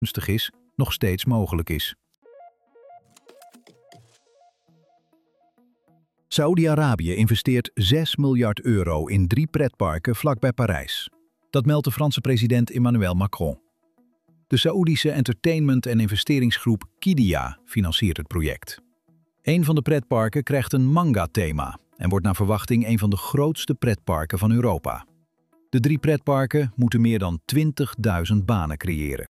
gunstig is, nog steeds mogelijk is. Saoedi-Arabië investeert 6 miljard euro in 3 pretparken vlakbij Parijs. Dat meldt de Franse president Emmanuel Macron. De Saoedische entertainment- en investeringsgroep Qiddiya financiert het project. Een van de pretparken krijgt een manga-thema en wordt naar verwachting een van de grootste pretparken van Europa. De 3 pretparken moeten meer dan 20.000 banen creëren.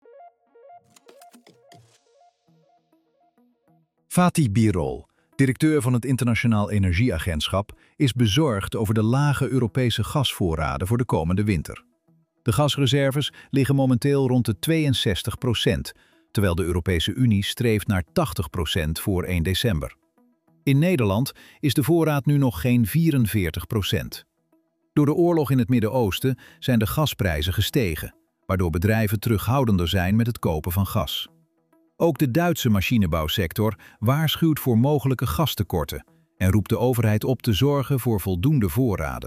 Fatih Birol, directeur van het Internationaal Energieagentschap, is bezorgd over de lage Europese gasvoorraden voor de komende winter. De gasreserves liggen momenteel rond de 62%, terwijl de Europese Unie streeft naar 80% voor 1 december. In Nederland is de voorraad nu nog geen 44%. Door de oorlog in het Midden-Oosten zijn de gasprijzen gestegen, waardoor bedrijven terughoudender zijn met het kopen van gas. Ook de Duitse machinebouwsector waarschuwt voor mogelijke gastekorten en roept de overheid op te zorgen voor voldoende voorraden.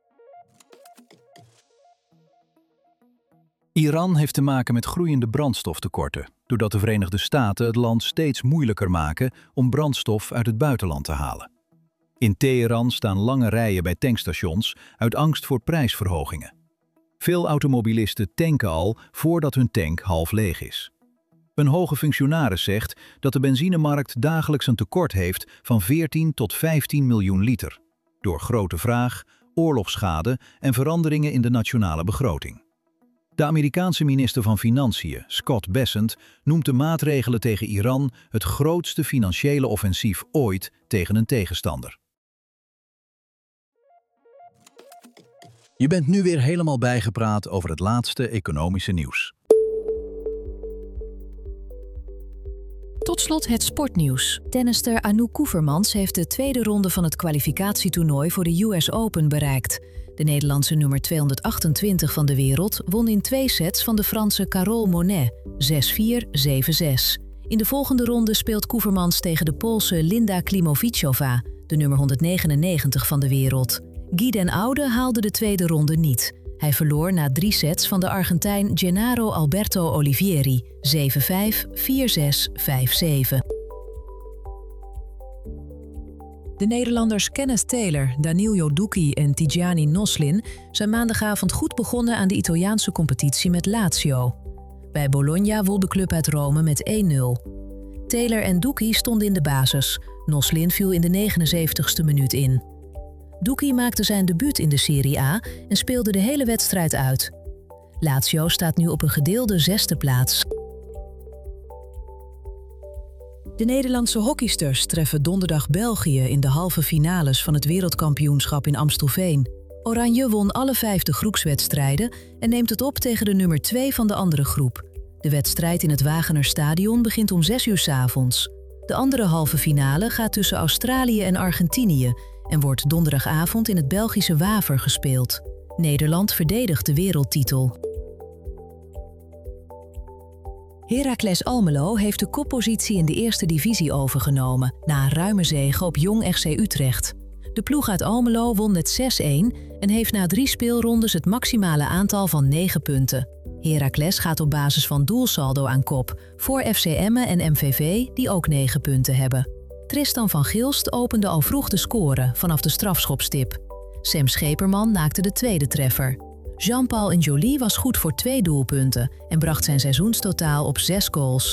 Iran heeft te maken met groeiende brandstoftekorten, doordat de Verenigde Staten het land steeds moeilijker maken om brandstof uit het buitenland te halen. In Teheran staan lange rijen bij tankstations uit angst voor prijsverhogingen. Veel automobilisten tanken al voordat hun tank half leeg is. Een hoge functionaris zegt dat de benzinemarkt dagelijks een tekort heeft van 14 tot 15 miljoen liter, door grote vraag, oorlogsschade en veranderingen in de nationale begroting. De Amerikaanse minister van Financiën, Scott Bessent, noemt de maatregelen tegen Iran het grootste financiële offensief ooit tegen een tegenstander. Je bent nu weer helemaal bijgepraat over het laatste economische nieuws. Tot slot het sportnieuws. Tennister Anouk Koevermans heeft de tweede ronde van het kwalificatietoernooi voor de US Open bereikt. De Nederlandse nummer 228 van de wereld won in 2 sets van de Franse Carole Monet, 6-4, 7-6. In de volgende ronde speelt Koevermans tegen de Poolse Linda Klimovichova, de nummer 199 van de wereld. Guy den Oude haalde de tweede ronde niet. Hij verloor na 3 sets van de Argentijn Gennaro Alberto Olivieri, 7-5, 4-6, 5-7. De Nederlanders Kenneth Taylor, Danilo Ducchi en Tijani Noslin zijn maandagavond goed begonnen aan de Italiaanse competitie met Lazio. Bij Bologna won de club uit Rome met 1-0. Taylor en Ducchi stonden in de basis. Noslin viel in de 79ste minuut in. Ducchi maakte zijn debuut in de Serie A en speelde de hele wedstrijd uit. Lazio staat nu op een gedeelde 6e plaats. De Nederlandse hockeysters treffen donderdag België in de halve finales van het wereldkampioenschap in Amstelveen. Oranje won alle 5 de groepswedstrijden en neemt het op tegen de nummer 2 van de andere groep. De wedstrijd in het Wagenerstadion begint om 6 uur 's avonds. De andere halve finale gaat tussen Australië en Argentinië en wordt donderdagavond in het Belgische Waver gespeeld. Nederland verdedigt de wereldtitel. Heracles Almelo heeft de koppositie in de eerste divisie overgenomen na een ruime zege op Jong FC Utrecht. De ploeg uit Almelo won met 6-1 en heeft na 3 speelrondes het maximale aantal van 9 punten. Heracles gaat op basis van doelsaldo aan kop, voor FC Emmen en MVV die ook 9 punten hebben. Tristan van Gilst opende al vroeg de score vanaf de strafschopstip. Sam Scheperman maakte de tweede treffer. Jean-Paul N'Joly was goed voor 2 doelpunten en bracht zijn seizoenstotaal op 6 goals.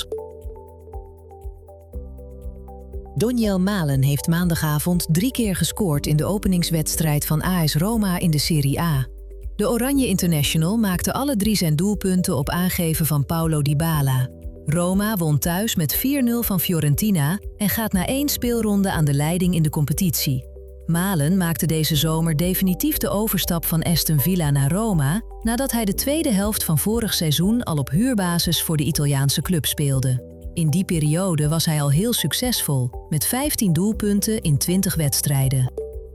Doniel Malen heeft maandagavond 3 keer gescoord in de openingswedstrijd van AS Roma in de Serie A. De Oranje International maakte alle 3 zijn doelpunten op aangeven van Paulo Dybala. Roma won thuis met 4-0 van Fiorentina en gaat na 1 speelronde aan de leiding in de competitie. Malen maakte deze zomer definitief de overstap van Aston Villa naar Roma, nadat hij de tweede helft van vorig seizoen al op huurbasis voor de Italiaanse club speelde. In die periode was hij al heel succesvol, met 15 doelpunten in 20 wedstrijden.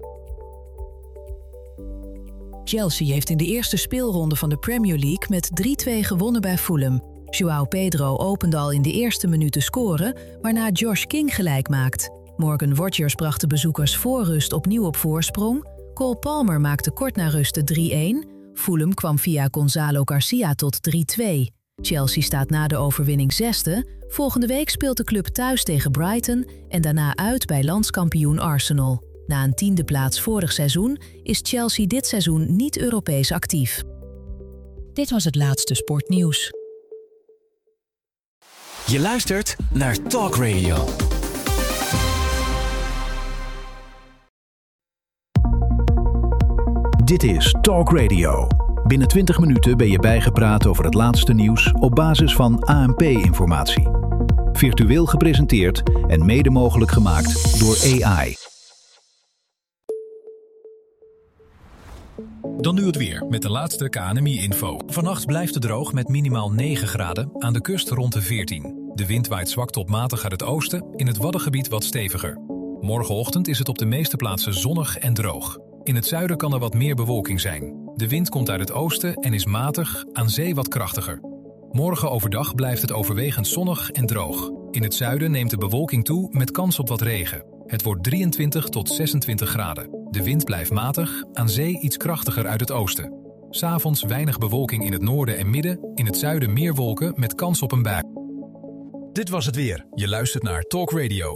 Chelsea heeft in de eerste speelronde van de Premier League met 3-2 gewonnen bij Fulham. João Pedro opende al in de eerste minuut te scoren, waarna Josh King gelijk maakt. Morgan Rogers bracht de bezoekers voor rust opnieuw op voorsprong. Cole Palmer maakte kort na rust de 3-1. Fulham kwam via Gonzalo Garcia tot 3-2. Chelsea staat na de overwinning 6e. Volgende week speelt de club thuis tegen Brighton en daarna uit bij landskampioen Arsenal. Na een 10e plaats vorig seizoen is Chelsea dit seizoen niet Europees actief. Dit was het laatste sportnieuws. Je luistert naar Talk Radio. Dit is Talk Radio. Binnen 20 minuten ben je bijgepraat over het laatste nieuws op basis van ANP-informatie. Virtueel gepresenteerd en mede mogelijk gemaakt door AI. Dan nu het weer met de laatste KNMI-info. Vannacht blijft het droog met minimaal 9 graden, aan de kust rond de 14. De wind waait zwak tot matig uit het oosten, in het Waddengebied wat steviger. Morgenochtend is het op de meeste plaatsen zonnig en droog. In het zuiden kan er wat meer bewolking zijn. De wind komt uit het oosten en is matig, aan zee wat krachtiger. Morgen overdag blijft het overwegend zonnig en droog. In het zuiden neemt de bewolking toe met kans op wat regen. Het wordt 23 tot 26 graden. De wind blijft matig, aan zee iets krachtiger uit het oosten. 'S Avonds weinig bewolking in het noorden en midden, in het zuiden meer wolken met kans op een bui. Dit was het weer. Je luistert naar Talk Radio.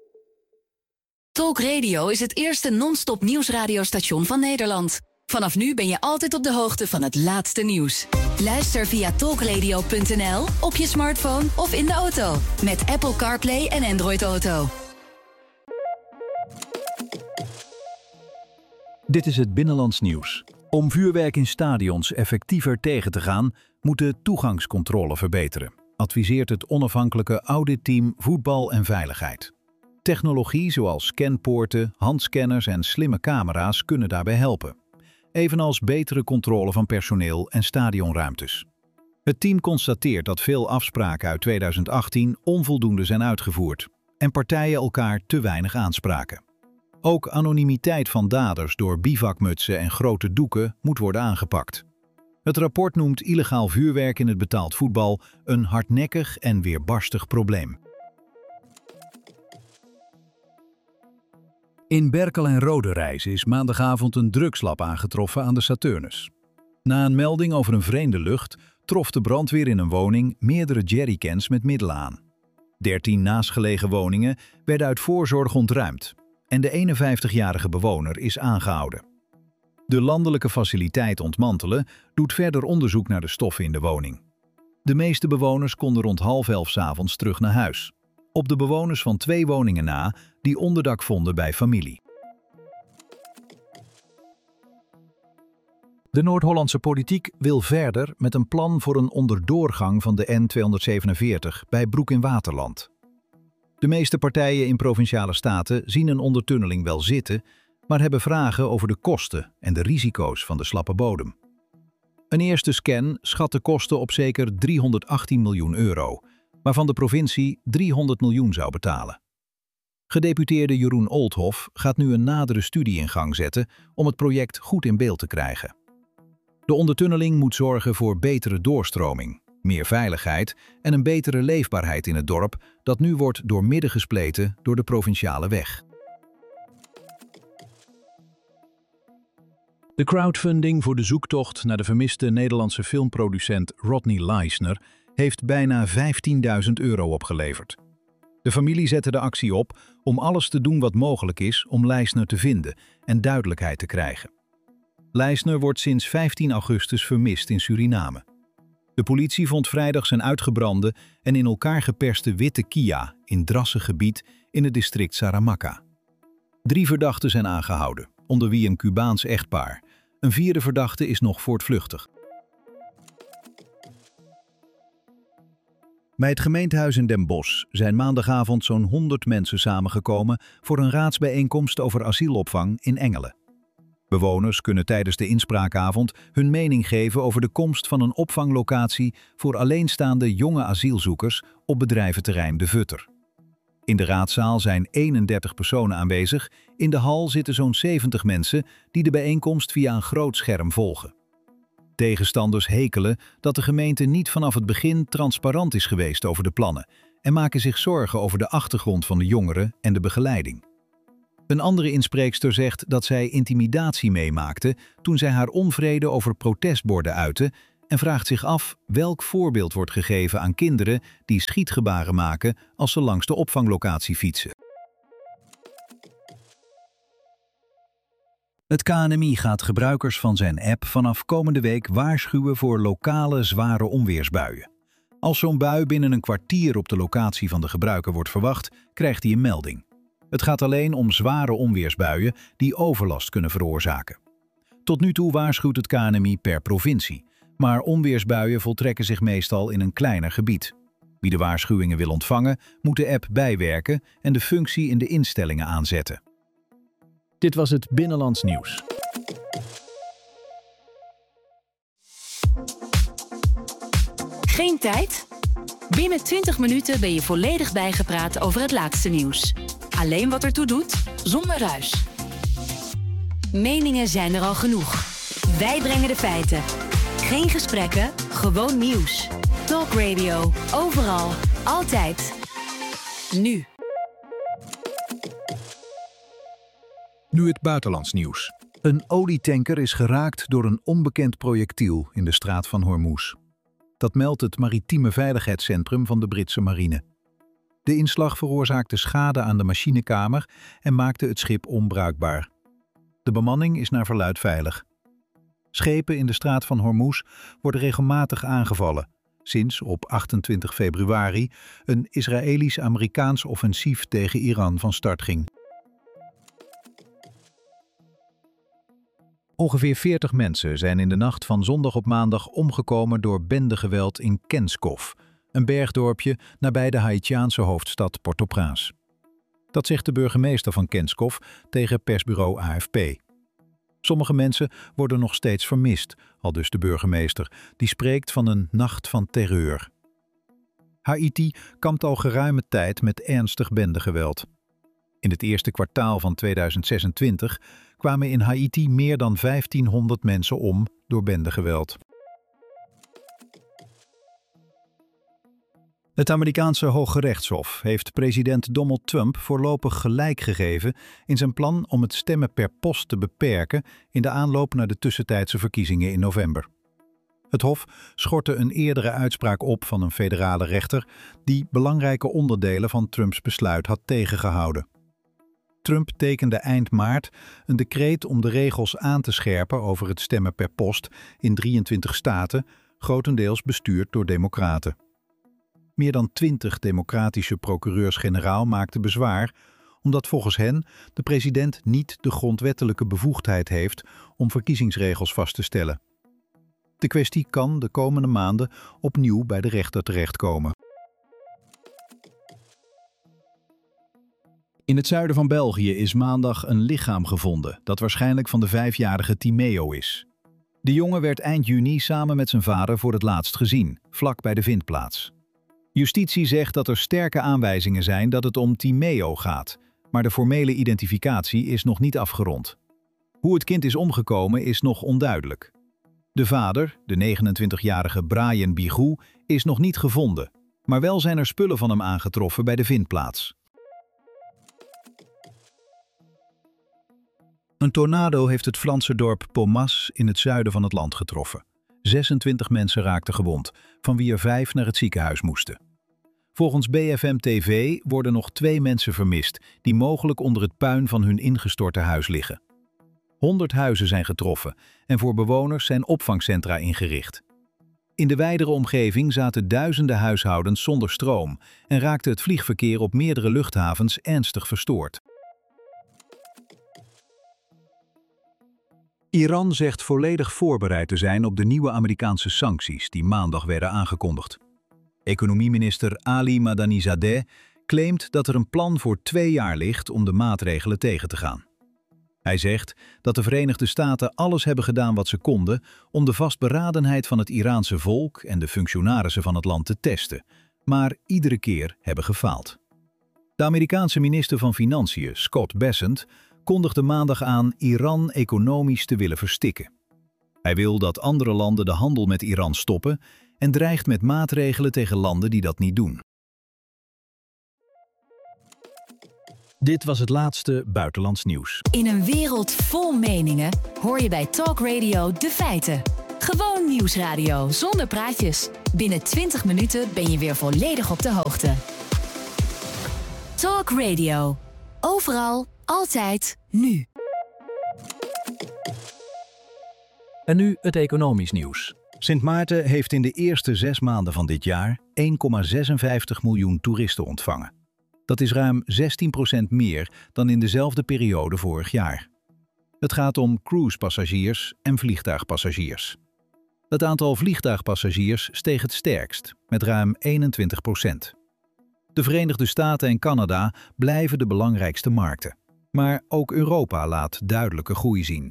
Talk Radio is het eerste non-stop nieuwsradiostation van Nederland. Vanaf nu ben je altijd op de hoogte van het laatste nieuws. Luister via talkradio.nl, op je smartphone of in de auto. Met Apple CarPlay en Android Auto. Dit is het Binnenlands nieuws. Om vuurwerk in stadions effectiever tegen te gaan, moet de toegangscontrole verbeteren, adviseert het onafhankelijke auditteam Voetbal en Veiligheid. Technologie zoals scanpoorten, handscanners en slimme camera's kunnen daarbij helpen. Evenals betere controle van personeel en stadionruimtes. Het team constateert dat veel afspraken uit 2018 onvoldoende zijn uitgevoerd en partijen elkaar te weinig aanspraken. Ook anonimiteit van daders door bivakmutsen en grote doeken moet worden aangepakt. Het rapport noemt illegaal vuurwerk in het betaald voetbal een hardnekkig en weerbarstig probleem. In Berkel en Roderijs is maandagavond een drugslab aangetroffen aan de Saturnus. Na een melding over een vreemde lucht trof de brandweer in een woning meerdere jerrycans met middelen aan. 13 naastgelegen woningen werden uit voorzorg ontruimd en de 51-jarige bewoner is aangehouden. De landelijke faciliteit ontmantelen doet verder onderzoek naar de stoffen in de woning. De meeste bewoners konden rond 22:30 's avonds terug naar huis. Op de bewoners van 2 woningen na die onderdak vonden bij familie. De Noord-Hollandse politiek wil verder met een plan voor een onderdoorgang van de N247 bij Broek in Waterland. De meeste partijen in Provinciale Staten zien een ondertunneling wel zitten, maar hebben vragen over de kosten en de risico's van de slappe bodem. Een eerste scan schat de kosten op zeker 318 miljoen euro, waarvan de provincie 300 miljoen zou betalen. Gedeputeerde Jeroen Oldhoff gaat nu een nadere studie in gang zetten om het project goed in beeld te krijgen. De ondertunneling moet zorgen voor betere doorstroming, meer veiligheid en een betere leefbaarheid in het dorp dat nu wordt doormidden gespleten door de provinciale weg. De crowdfunding voor de zoektocht naar de vermiste Nederlandse filmproducent Rodney Leisner heeft bijna 15.000 euro opgeleverd. De familie zette de actie op om alles te doen wat mogelijk is om Leisner te vinden en duidelijkheid te krijgen. Leisner wordt sinds 15 augustus vermist in Suriname. De politie vond vrijdag zijn uitgebrande en in elkaar geperste witte Kia in drassig gebied in het district Saramacca. 3 verdachten zijn aangehouden, onder wie een Cubaans echtpaar. Een 4e verdachte is nog voortvluchtig. Bij het gemeentehuis in Den Bosch zijn maandagavond zo'n 100 mensen samengekomen voor een raadsbijeenkomst over asielopvang in Engelen. Bewoners kunnen tijdens de inspraakavond hun mening geven over de komst van een opvanglocatie voor alleenstaande jonge asielzoekers op bedrijventerrein De Vutter. In de raadzaal zijn 31 personen aanwezig, in de hal zitten zo'n 70 mensen die de bijeenkomst via een groot scherm volgen. Tegenstanders hekelen dat de gemeente niet vanaf het begin transparant is geweest over de plannen en maken zich zorgen over de achtergrond van de jongeren en de begeleiding. Een andere inspreekster zegt dat zij intimidatie meemaakte toen zij haar onvrede over protestborden uitte en vraagt zich af welk voorbeeld wordt gegeven aan kinderen die schietgebaren maken als ze langs de opvanglocatie fietsen. Het KNMI gaat gebruikers van zijn app vanaf komende week waarschuwen voor lokale zware onweersbuien. Als zo'n bui binnen een kwartier op de locatie van de gebruiker wordt verwacht, krijgt hij een melding. Het gaat alleen om zware onweersbuien die overlast kunnen veroorzaken. Tot nu toe waarschuwt het KNMI per provincie, maar onweersbuien voltrekken zich meestal in een kleiner gebied. Wie de waarschuwingen wil ontvangen, moet de app bijwerken en de functie in de instellingen aanzetten. Dit was het Binnenlands Nieuws. Geen tijd? Binnen 20 minuten ben je volledig bijgepraat over het laatste nieuws. Alleen wat ertoe doet, zonder ruis. Meningen zijn er al genoeg. Wij brengen de feiten. Geen gesprekken, gewoon nieuws. Talk Radio, overal, altijd. Nu. Nu het buitenlands nieuws. Een olietanker is geraakt door een onbekend projectiel in de straat van Hormuz. Dat meldt het Maritieme Veiligheidscentrum van de Britse marine. De inslag veroorzaakte schade aan de machinekamer en maakte het schip onbruikbaar. De bemanning is naar verluidt veilig. Schepen in de straat van Hormuz worden regelmatig aangevallen, sinds op 28 februari een Israëlisch-Amerikaans offensief tegen Iran van start ging. Ongeveer 40 mensen zijn in de nacht van zondag op maandag omgekomen door bendegeweld in Kenskov, een bergdorpje nabij de Haïtiaanse hoofdstad Port-au-Prince. Dat zegt de burgemeester van Kenskov tegen persbureau AFP. Sommige mensen worden nog steeds vermist, aldus de burgemeester, die spreekt van een nacht van terreur. Haïti kampt al geruime tijd met ernstig bendegeweld. In het eerste kwartaal van 2026 kwamen in Haïti meer dan 1500 mensen om door bendegeweld. Het Amerikaanse Hooggerechtshof heeft president Donald Trump voorlopig gelijk gegeven in zijn plan om het stemmen per post te beperken in de aanloop naar de tussentijdse verkiezingen in november. Het Hof schortte een eerdere uitspraak op van een federale rechter die belangrijke onderdelen van Trumps besluit had tegengehouden. Trump tekende eind maart een decreet om de regels aan te scherpen over het stemmen per post in 23 staten, grotendeels bestuurd door democraten. Meer dan 20 democratische procureurs-generaal maakten bezwaar, omdat volgens hen de president niet de grondwettelijke bevoegdheid heeft om verkiezingsregels vast te stellen. De kwestie kan de komende maanden opnieuw bij de rechter terechtkomen. In het zuiden van België is maandag een lichaam gevonden dat waarschijnlijk van de 5-jarige Timeo is. De jongen werd eind juni samen met zijn vader voor het laatst gezien, vlak bij de vindplaats. Justitie zegt dat er sterke aanwijzingen zijn dat het om Timeo gaat, maar de formele identificatie is nog niet afgerond. Hoe het kind is omgekomen is nog onduidelijk. De vader, de 29-jarige Brian Bigou, is nog niet gevonden, maar wel zijn er spullen van hem aangetroffen bij de vindplaats. Een tornado heeft het Franse dorp Pomas in het zuiden van het land getroffen. 26 mensen raakten gewond, van wie er 5 naar het ziekenhuis moesten. Volgens BFM TV worden nog 2 mensen vermist, die mogelijk onder het puin van hun ingestorte huis liggen. 100 huizen zijn getroffen en voor bewoners zijn opvangcentra ingericht. In de wijdere omgeving zaten duizenden huishoudens zonder stroom en raakte het vliegverkeer op meerdere luchthavens ernstig verstoord. Iran zegt volledig voorbereid te zijn op de nieuwe Amerikaanse sancties die maandag werden aangekondigd. Economieminister Ali Madani-Zadeh claimt dat er een plan voor 2 jaar ligt om de maatregelen tegen te gaan. Hij zegt dat de Verenigde Staten alles hebben gedaan wat ze konden om de vastberadenheid van het Iraanse volk en de functionarissen van het land te testen, maar iedere keer hebben gefaald. De Amerikaanse minister van Financiën, Scott Bessent, kondigde maandag aan Iran economisch te willen verstikken. Hij wil dat andere landen de handel met Iran stoppen en dreigt met maatregelen tegen landen die dat niet doen. Dit was het laatste buitenlands nieuws. In een wereld vol meningen hoor je bij Talk Radio de feiten. Gewoon nieuwsradio zonder praatjes. Binnen 20 minuten ben je weer volledig op de hoogte. Talk Radio. Overal, altijd, nu. En nu het economisch nieuws. Sint Maarten heeft in de eerste 6 maanden van dit jaar 1,56 miljoen toeristen ontvangen. Dat is ruim 16% meer dan in dezelfde periode vorig jaar. Het gaat om cruisepassagiers en vliegtuigpassagiers. Het aantal vliegtuigpassagiers steeg het sterkst, met ruim 21%. De Verenigde Staten en Canada blijven de belangrijkste markten. Maar ook Europa laat duidelijke groei zien.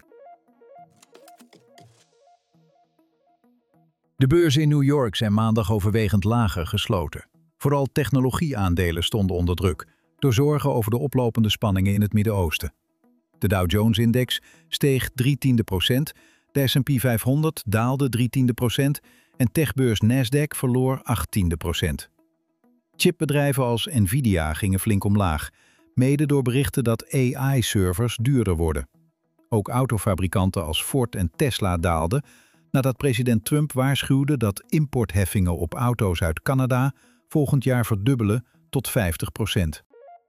De beurzen in New York zijn maandag overwegend lager gesloten. Vooral technologieaandelen stonden onder druk, door zorgen over de oplopende spanningen in het Midden-Oosten. De Dow Jones-index steeg 0,3%, de S&P 500 daalde 0,3% en techbeurs Nasdaq verloor 0,8%. Chipbedrijven als Nvidia gingen flink omlaag, mede door berichten dat AI-servers duurder worden. Ook autofabrikanten als Ford en Tesla daalden, nadat president Trump waarschuwde dat importheffingen op auto's uit Canada volgend jaar verdubbelen tot 50%.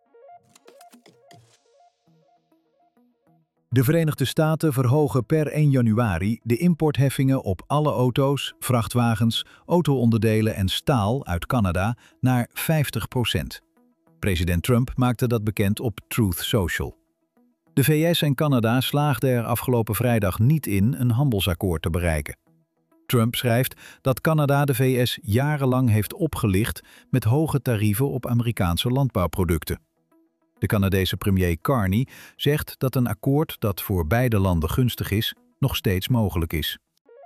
De Verenigde Staten verhogen per 1 januari de importheffingen op alle auto's, vrachtwagens, auto-onderdelen en staal uit Canada naar 50%. President Trump maakte dat bekend op Truth Social. De VS en Canada slaagden er afgelopen vrijdag niet in een handelsakkoord te bereiken. Trump schrijft dat Canada de VS jarenlang heeft opgelicht met hoge tarieven op Amerikaanse landbouwproducten. De Canadese premier Carney zegt dat een akkoord dat voor beide landen gunstig is, nog steeds mogelijk is.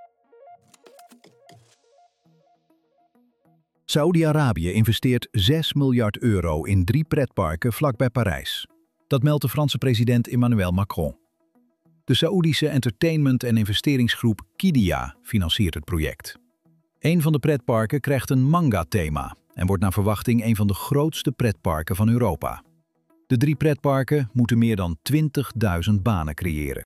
Saoedi-Arabië investeert 6 miljard euro in 3 pretparken vlakbij Parijs. Dat meldt de Franse president Emmanuel Macron. De Saoedische entertainment- en investeringsgroep Qiddiya financiert het project. Een van de pretparken krijgt een manga-thema en wordt naar verwachting een van de grootste pretparken van Europa. De 3 pretparken moeten meer dan 20.000 banen creëren.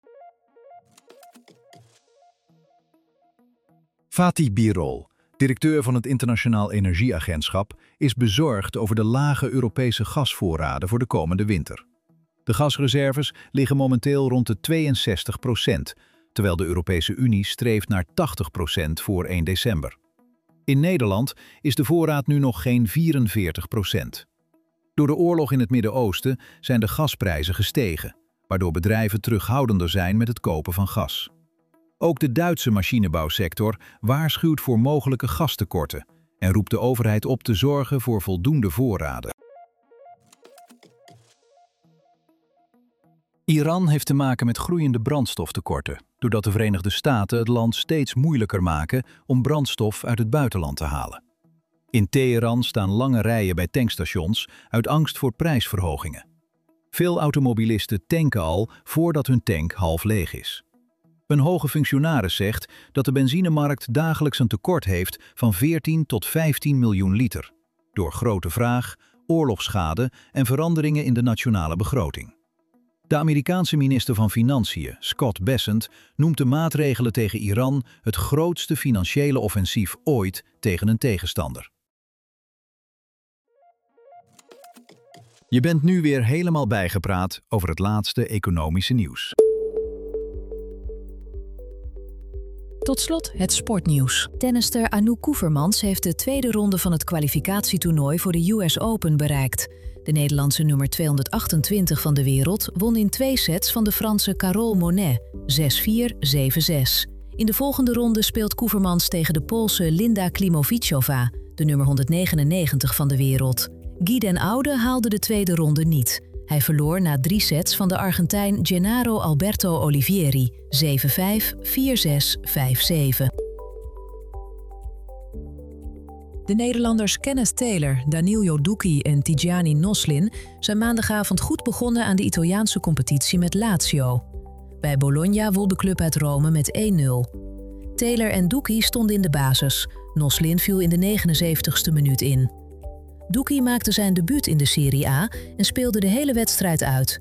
Fatih Birol, directeur van het Internationaal Energieagentschap, is bezorgd over de lage Europese gasvoorraden voor de komende winter. De gasreserves liggen momenteel rond de 62%, terwijl de Europese Unie streeft naar 80% voor 1 december. In Nederland is de voorraad nu nog geen 44%. Door de oorlog in het Midden-Oosten zijn de gasprijzen gestegen, waardoor bedrijven terughoudender zijn met het kopen van gas. Ook de Duitse machinebouwsector waarschuwt voor mogelijke gastekorten en roept de overheid op te zorgen voor voldoende voorraden. Iran heeft te maken met groeiende brandstoftekorten, doordat de Verenigde Staten het land steeds moeilijker maken om brandstof uit het buitenland te halen. In Teheran staan lange rijen bij tankstations uit angst voor prijsverhogingen. Veel automobilisten tanken al voordat hun tank half leeg is. Een hoge functionaris zegt dat de benzinemarkt dagelijks een tekort heeft van 14 tot 15 miljoen liter, door grote vraag, oorlogsschade en veranderingen in de nationale begroting. De Amerikaanse minister van Financiën, Scott Bessent, noemt de maatregelen tegen Iran het grootste financiële offensief ooit tegen een tegenstander. Je bent nu weer helemaal bijgepraat over het laatste economische nieuws. Tot slot het sportnieuws. Tennister Anouk Koevermans heeft de tweede ronde van het kwalificatietoernooi voor de US Open bereikt. De Nederlandse nummer 228 van de wereld won in 2 sets van de Franse Carole Monet, 6-4, 7-6. In de volgende ronde speelt Koevermans tegen de Poolse Linda Klimovicova, de nummer 199 van de wereld. Guy den Oude haalde de tweede ronde niet. Hij verloor na 3 sets van de Argentijn Gennaro Alberto Olivieri, 7-5, 4-6, 5-7. De Nederlanders Kenneth Taylor, Danilo Ducchi en Tijani Noslin zijn maandagavond goed begonnen aan de Italiaanse competitie met Lazio. Bij Bologna won de club uit Rome met 1-0. Taylor en Ducchi stonden in de basis. Noslin viel in de 79ste minuut in. Ducchi maakte zijn debuut in de Serie A en speelde de hele wedstrijd uit.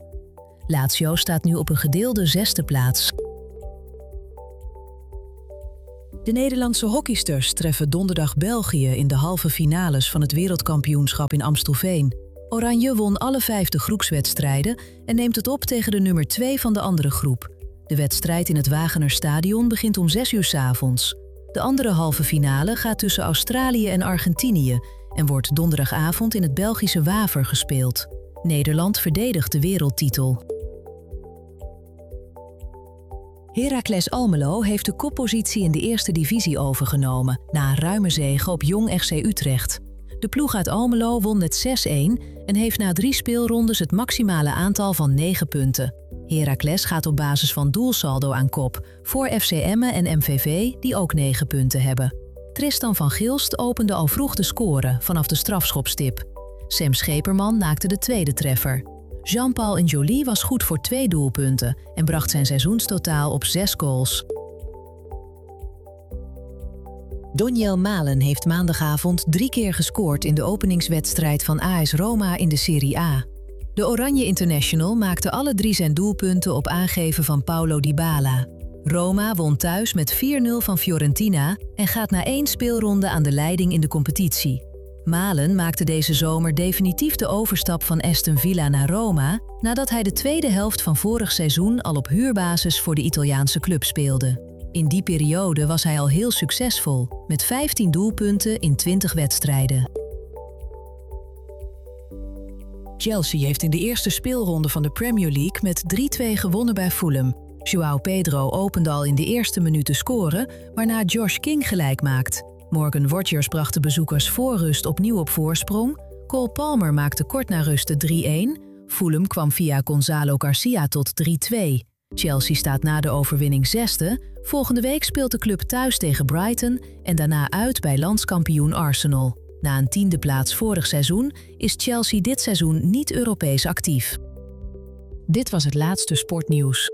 Lazio staat nu op een gedeelde 6e plaats. De Nederlandse hockeysters treffen donderdag België in de halve finales van het wereldkampioenschap in Amstelveen. Oranje won alle 5 groepswedstrijden en neemt het op tegen de nummer 2 van de andere groep. De wedstrijd in het Wagenerstadion begint om 6 uur 's avonds. De andere halve finale gaat tussen Australië en Argentinië en wordt donderdagavond in het Belgische Waver gespeeld. Nederland verdedigt de wereldtitel. Heracles Almelo heeft de koppositie in de eerste divisie overgenomen na een ruime zege op Jong FC Utrecht. De ploeg uit Almelo won met 6-1 en heeft na 3 speelrondes het maximale aantal van 9 punten. Heracles gaat op basis van doelsaldo aan kop, voor FC Emmen en MVV die ook 9 punten hebben. Tristan van Gilst opende al vroeg de score vanaf de strafschopstip. Sam Scheperman maakte de tweede treffer. Jean-Paul N'Joly was goed voor 2 doelpunten en bracht zijn seizoenstotaal op 6 goals. Doniel Malen heeft maandagavond 3 keer gescoord in de openingswedstrijd van AS Roma in de Serie A. De Oranje International maakte alle 3 zijn doelpunten op aangeven van Paulo Dybala. Roma won thuis met 4-0 van Fiorentina en gaat na 1 speelronde aan de leiding in de competitie. Malen maakte deze zomer definitief de overstap van Aston Villa naar Roma, nadat hij de tweede helft van vorig seizoen al op huurbasis voor de Italiaanse club speelde. In die periode was hij al heel succesvol, met 15 doelpunten in 20 wedstrijden. Chelsea heeft in de eerste speelronde van de Premier League met 3-2 gewonnen bij Fulham. João Pedro opende al in de eerste minuut te scoren, waarna Josh King gelijk maakt. Morgan Rogers bracht de bezoekers voor rust opnieuw op voorsprong. Cole Palmer maakte kort na rust de 3-1. Fulham kwam via Gonzalo Garcia tot 3-2. Chelsea staat na de overwinning 6e. Volgende week speelt de club thuis tegen Brighton en daarna uit bij landskampioen Arsenal. Na een 10e plaats vorig seizoen is Chelsea dit seizoen niet Europees actief. Dit was het laatste sportnieuws.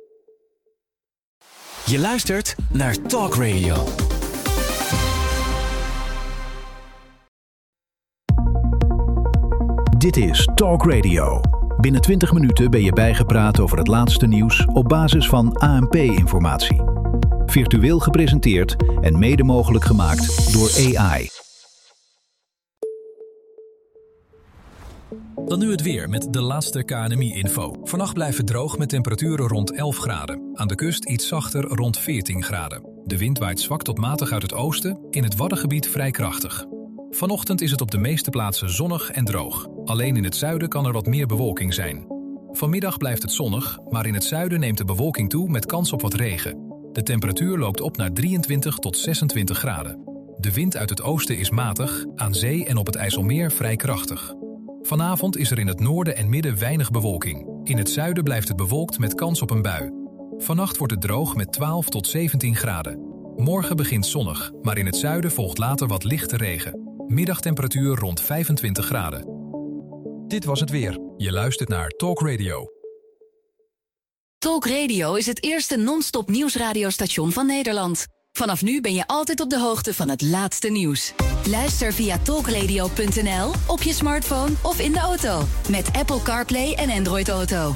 Je luistert naar Talk Radio. Dit is Talk Radio. Binnen 20 minuten ben je bijgepraat over het laatste nieuws op basis van ANP-informatie. Virtueel gepresenteerd en mede mogelijk gemaakt door AI. Dan nu het weer met de laatste KNMI-info. Vannacht blijft het droog met temperaturen rond 11 graden. Aan de kust iets zachter rond 14 graden. De wind waait zwak tot matig uit het oosten, in het Waddengebied vrij krachtig. Vanochtend is het op de meeste plaatsen zonnig en droog. Alleen in het zuiden kan er wat meer bewolking zijn. Vanmiddag blijft het zonnig, maar in het zuiden neemt de bewolking toe met kans op wat regen. De temperatuur loopt op naar 23 tot 26 graden. De wind uit het oosten is matig, aan zee en op het IJsselmeer vrij krachtig. Vanavond is er in het noorden en midden weinig bewolking. In het zuiden blijft het bewolkt met kans op een bui. Vannacht wordt het droog met 12 tot 17 graden. Morgen begint zonnig, maar in het zuiden volgt later wat lichte regen. Middagtemperatuur rond 25 graden. Dit was het weer. Je luistert naar Talk Radio. Talk Radio is het eerste non-stop nieuwsradiostation van Nederland. Vanaf nu ben je altijd op de hoogte van het laatste nieuws. Luister via talkradio.nl, op je smartphone of in de auto. Met Apple CarPlay en Android Auto.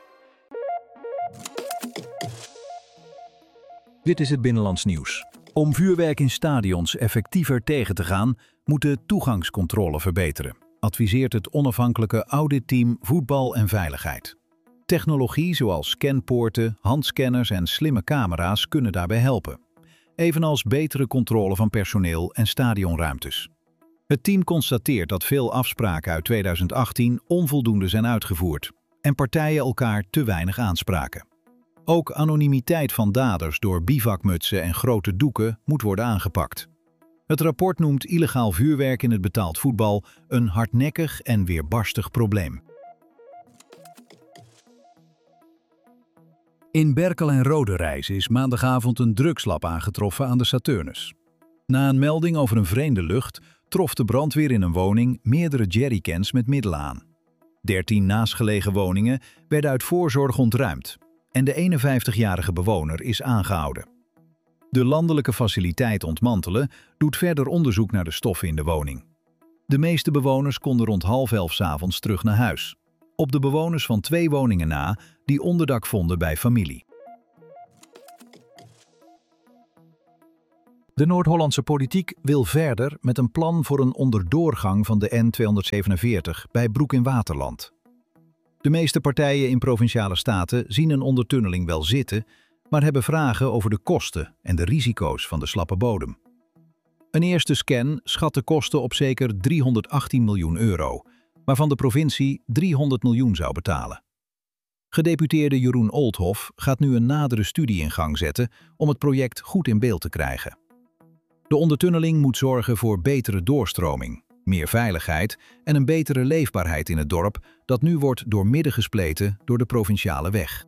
Dit is het Binnenlands Nieuws. Om vuurwerk in stadions effectiever tegen te gaan, moet de toegangscontrole verbeteren, adviseert het onafhankelijke auditteam Voetbal en Veiligheid. Technologie zoals scanpoorten, handscanners en slimme camera's kunnen daarbij helpen. Evenals betere controle van personeel en stadionruimtes. Het team constateert dat veel afspraken uit 2018 onvoldoende zijn uitgevoerd en partijen elkaar te weinig aanspraken. Ook anonimiteit van daders door bivakmutsen en grote doeken moet worden aangepakt. Het rapport noemt illegaal vuurwerk in het betaald voetbal een hardnekkig en weerbarstig probleem. In Berkel en Roderijs is maandagavond een drugslab aangetroffen aan de Saturnus. Na een melding over een vreemde lucht trof de brandweer in een woning meerdere jerrycans met middelen aan. 13 naastgelegen woningen werden uit voorzorg ontruimd en de 51-jarige bewoner is aangehouden. De landelijke faciliteit ontmantelen doet verder onderzoek naar de stoffen in de woning. De meeste bewoners konden rond 22:30 's avonds terug naar huis. Op de bewoners van 2 woningen na die onderdak vonden bij familie. De Noord-Hollandse politiek wil verder met een plan voor een onderdoorgang van de N247 bij Broek in Waterland. De meeste partijen in Provinciale Staten zien een ondertunneling wel zitten, maar hebben vragen over de kosten en de risico's van de slappe bodem. Een eerste scan schat de kosten op zeker 318 miljoen euro, waarvan de provincie 300 miljoen zou betalen. Gedeputeerde Jeroen Oldhoff gaat nu een nadere studie in gang zetten om het project goed in beeld te krijgen. De ondertunneling moet zorgen voor betere doorstroming, meer veiligheid en een betere leefbaarheid in het dorp dat nu wordt doormidden gespleten door de provinciale weg.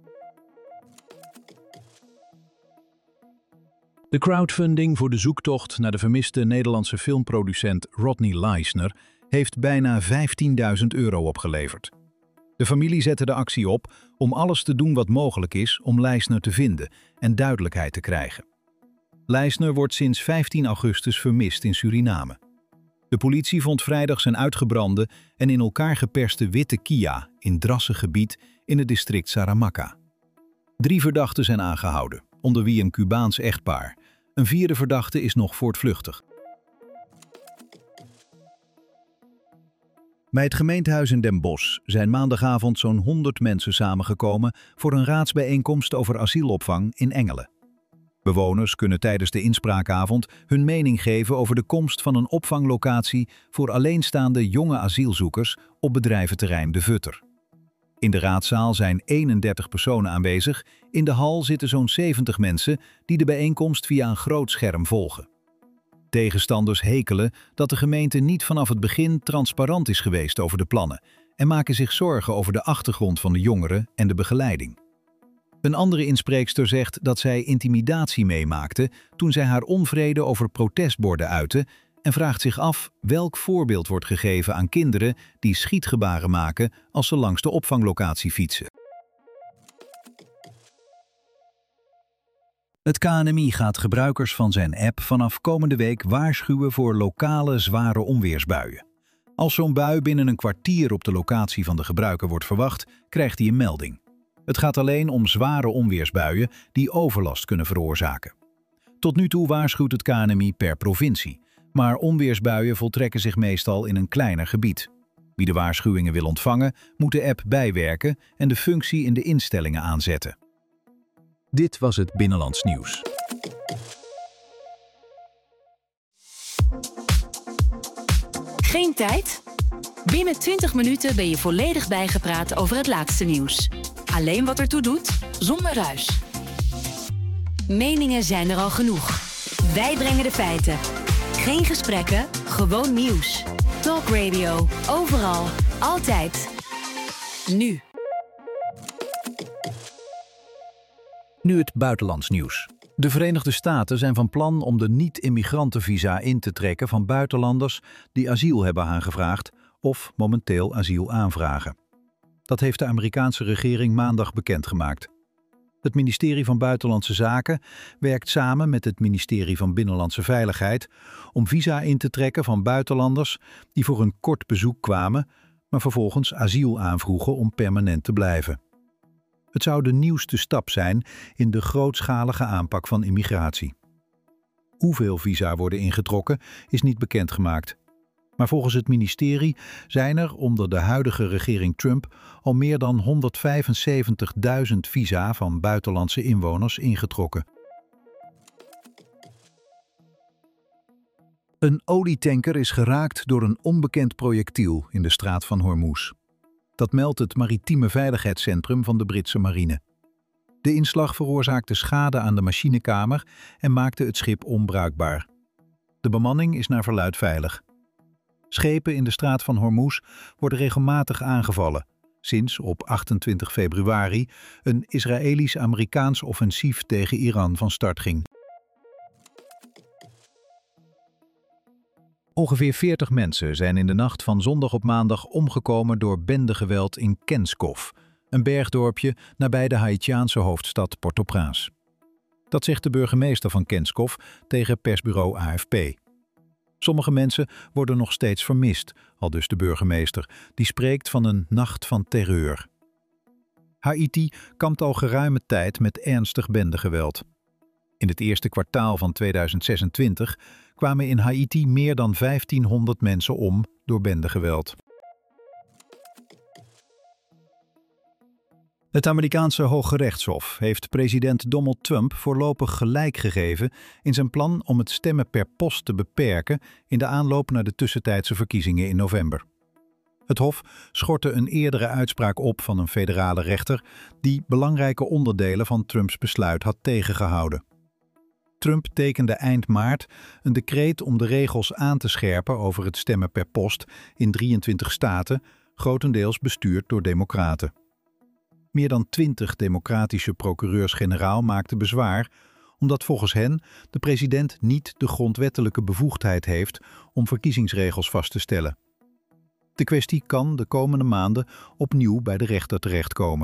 De crowdfunding voor de zoektocht naar de vermiste Nederlandse filmproducent Rodney Leisner heeft bijna 15.000 euro opgeleverd. De familie zette de actie op om alles te doen wat mogelijk is om Leisner te vinden en duidelijkheid te krijgen. Leisner wordt sinds 15 augustus vermist in Suriname. De politie vond vrijdag zijn uitgebrande en in elkaar geperste witte Kia in drassig gebied in het district Saramacca. 3 verdachten zijn aangehouden, onder wie een Cubaans echtpaar. Een 4e verdachte is nog voortvluchtig. Bij het gemeentehuis in Den Bosch zijn maandagavond zo'n 100 mensen samengekomen voor een raadsbijeenkomst over asielopvang in Engelen. Bewoners kunnen tijdens de inspraakavond hun mening geven over de komst van een opvanglocatie voor alleenstaande jonge asielzoekers op bedrijventerrein De Vutter. In de raadzaal zijn 31 personen aanwezig, in de hal zitten zo'n 70 mensen die de bijeenkomst via een groot scherm volgen. Tegenstanders hekelen dat de gemeente niet vanaf het begin transparant is geweest over de plannen en maken zich zorgen over de achtergrond van de jongeren en de begeleiding. Een andere inspreekster zegt dat zij intimidatie meemaakte toen zij haar onvrede over protestborden uitte en vraagt zich af welk voorbeeld wordt gegeven aan kinderen die schietgebaren maken als ze langs de opvanglocatie fietsen. Het KNMI gaat gebruikers van zijn app vanaf komende week waarschuwen voor lokale zware onweersbuien. Als zo'n bui binnen een kwartier op de locatie van de gebruiker wordt verwacht, krijgt hij een melding. Het gaat alleen om zware onweersbuien die overlast kunnen veroorzaken. Tot nu toe waarschuwt het KNMI per provincie, maar onweersbuien voltrekken zich meestal in een kleiner gebied. Wie de waarschuwingen wil ontvangen, moet de app bijwerken en de functie in de instellingen aanzetten. Dit was het Binnenlands Nieuws. Geen tijd? Binnen 20 minuten ben je volledig bijgepraat over het laatste nieuws. Alleen wat ertoe doet, zonder ruis. Meningen zijn er al genoeg. Wij brengen de feiten. Geen gesprekken, gewoon nieuws. Talk Radio, overal, altijd. Nu. Nu het buitenlands nieuws. De Verenigde Staten zijn van plan om de niet-immigrantenvisa in te trekken van buitenlanders die asiel hebben aangevraagd of momenteel asiel aanvragen. Dat heeft de Amerikaanse regering maandag bekendgemaakt. Het ministerie van Buitenlandse Zaken werkt samen met het ministerie van Binnenlandse Veiligheid om visa in te trekken van buitenlanders die voor een kort bezoek kwamen, maar vervolgens asiel aanvroegen om permanent te blijven. Het zou de nieuwste stap zijn in de grootschalige aanpak van immigratie. Hoeveel visa worden ingetrokken is niet bekendgemaakt. Maar volgens het ministerie zijn er onder de huidige regering Trump al meer dan 175.000 visa van buitenlandse inwoners ingetrokken. Een olietanker is geraakt door een onbekend projectiel in de straat van Hormuz. Dat meldt het Maritieme Veiligheidscentrum van de Britse marine. De inslag veroorzaakte schade aan de machinekamer en maakte het schip onbruikbaar. De bemanning is naar verluidt veilig. Schepen in de straat van Hormuz worden regelmatig aangevallen, sinds op 28 februari een Israëlisch-Amerikaans offensief tegen Iran van start ging. Ongeveer 40 mensen zijn in de nacht van zondag op maandag omgekomen door bendegeweld in Kenskov, een bergdorpje nabij de Haïtiaanse hoofdstad Port-au-Prince. Dat zegt de burgemeester van Kenskov tegen persbureau AFP. Sommige mensen worden nog steeds vermist, aldus de burgemeester, die spreekt van een nacht van terreur. Haïti kampt al geruime tijd met ernstig bendegeweld. In het eerste kwartaal van 2026 kwamen in Haïti meer dan 1500 mensen om door bendegeweld. Het Amerikaanse Hoge Rechtshof heeft president Donald Trump voorlopig gelijk gegeven in zijn plan om het stemmen per post te beperken in de aanloop naar de tussentijdse verkiezingen in november. Het Hof schortte een eerdere uitspraak op van een federale rechter die belangrijke onderdelen van Trumps besluit had tegengehouden. Trump tekende eind maart een decreet om de regels aan te scherpen over het stemmen per post in 23 staten, grotendeels bestuurd door democraten. Meer dan 20 democratische procureurs-generaal maakten bezwaar, omdat volgens hen de president niet de grondwettelijke bevoegdheid heeft om verkiezingsregels vast te stellen. De kwestie kan de komende maanden opnieuw bij de rechter terechtkomen.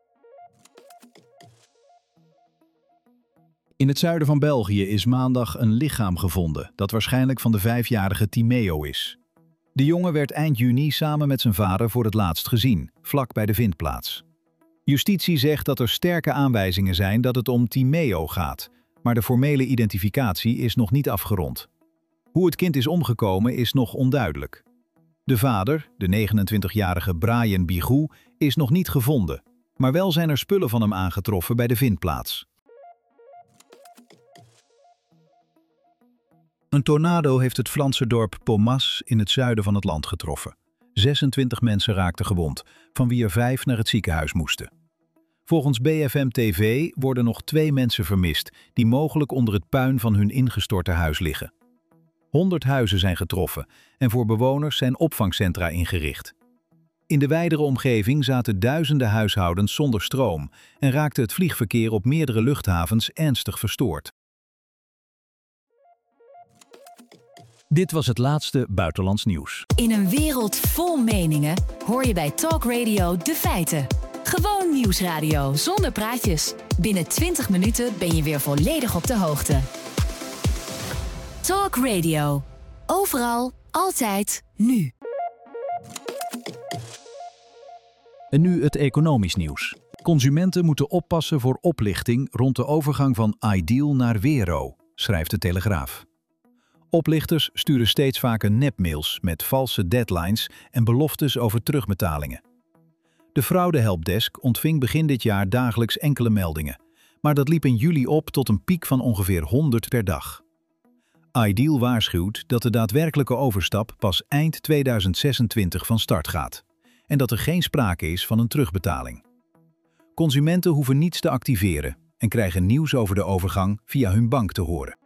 In het zuiden van België is maandag een lichaam gevonden dat waarschijnlijk van de 5-jarige Timeo is. De jongen werd eind juni samen met zijn vader voor het laatst gezien, vlak bij de vindplaats. Justitie zegt dat er sterke aanwijzingen zijn dat het om Timeo gaat, maar de formele identificatie is nog niet afgerond. Hoe het kind is omgekomen is nog onduidelijk. De vader, de 29-jarige Brian Bigou, is nog niet gevonden, maar wel zijn er spullen van hem aangetroffen bij de vindplaats. Een tornado heeft het Franse dorp Pomas in het zuiden van het land getroffen. 26 mensen raakten gewond, van wie er 5 naar het ziekenhuis moesten. Volgens BFM TV worden nog 2 mensen vermist, die mogelijk onder het puin van hun ingestorte huis liggen. 100 huizen zijn getroffen en voor bewoners zijn opvangcentra ingericht. In de wijdere omgeving zaten duizenden huishoudens zonder stroom en raakte het vliegverkeer op meerdere luchthavens ernstig verstoord. Dit was het laatste buitenlands nieuws. In een wereld vol meningen hoor je bij Talk Radio de feiten. Gewoon nieuwsradio zonder praatjes. Binnen 20 minuten ben je weer volledig op de hoogte. Talk Radio. Overal, altijd, nu. En nu het economisch nieuws. Consumenten moeten oppassen voor oplichting rond de overgang van Ideal naar Wero, schrijft de Telegraaf. Oplichters sturen steeds vaker nepmails met valse deadlines en beloftes over terugbetalingen. De fraudehelpdesk ontving begin dit jaar dagelijks enkele meldingen, maar dat liep in juli op tot een piek van ongeveer 100 per dag. Ideal waarschuwt dat de daadwerkelijke overstap pas eind 2026 van start gaat en dat er geen sprake is van een terugbetaling. Consumenten hoeven niets te activeren en krijgen nieuws over de overgang via hun bank te horen.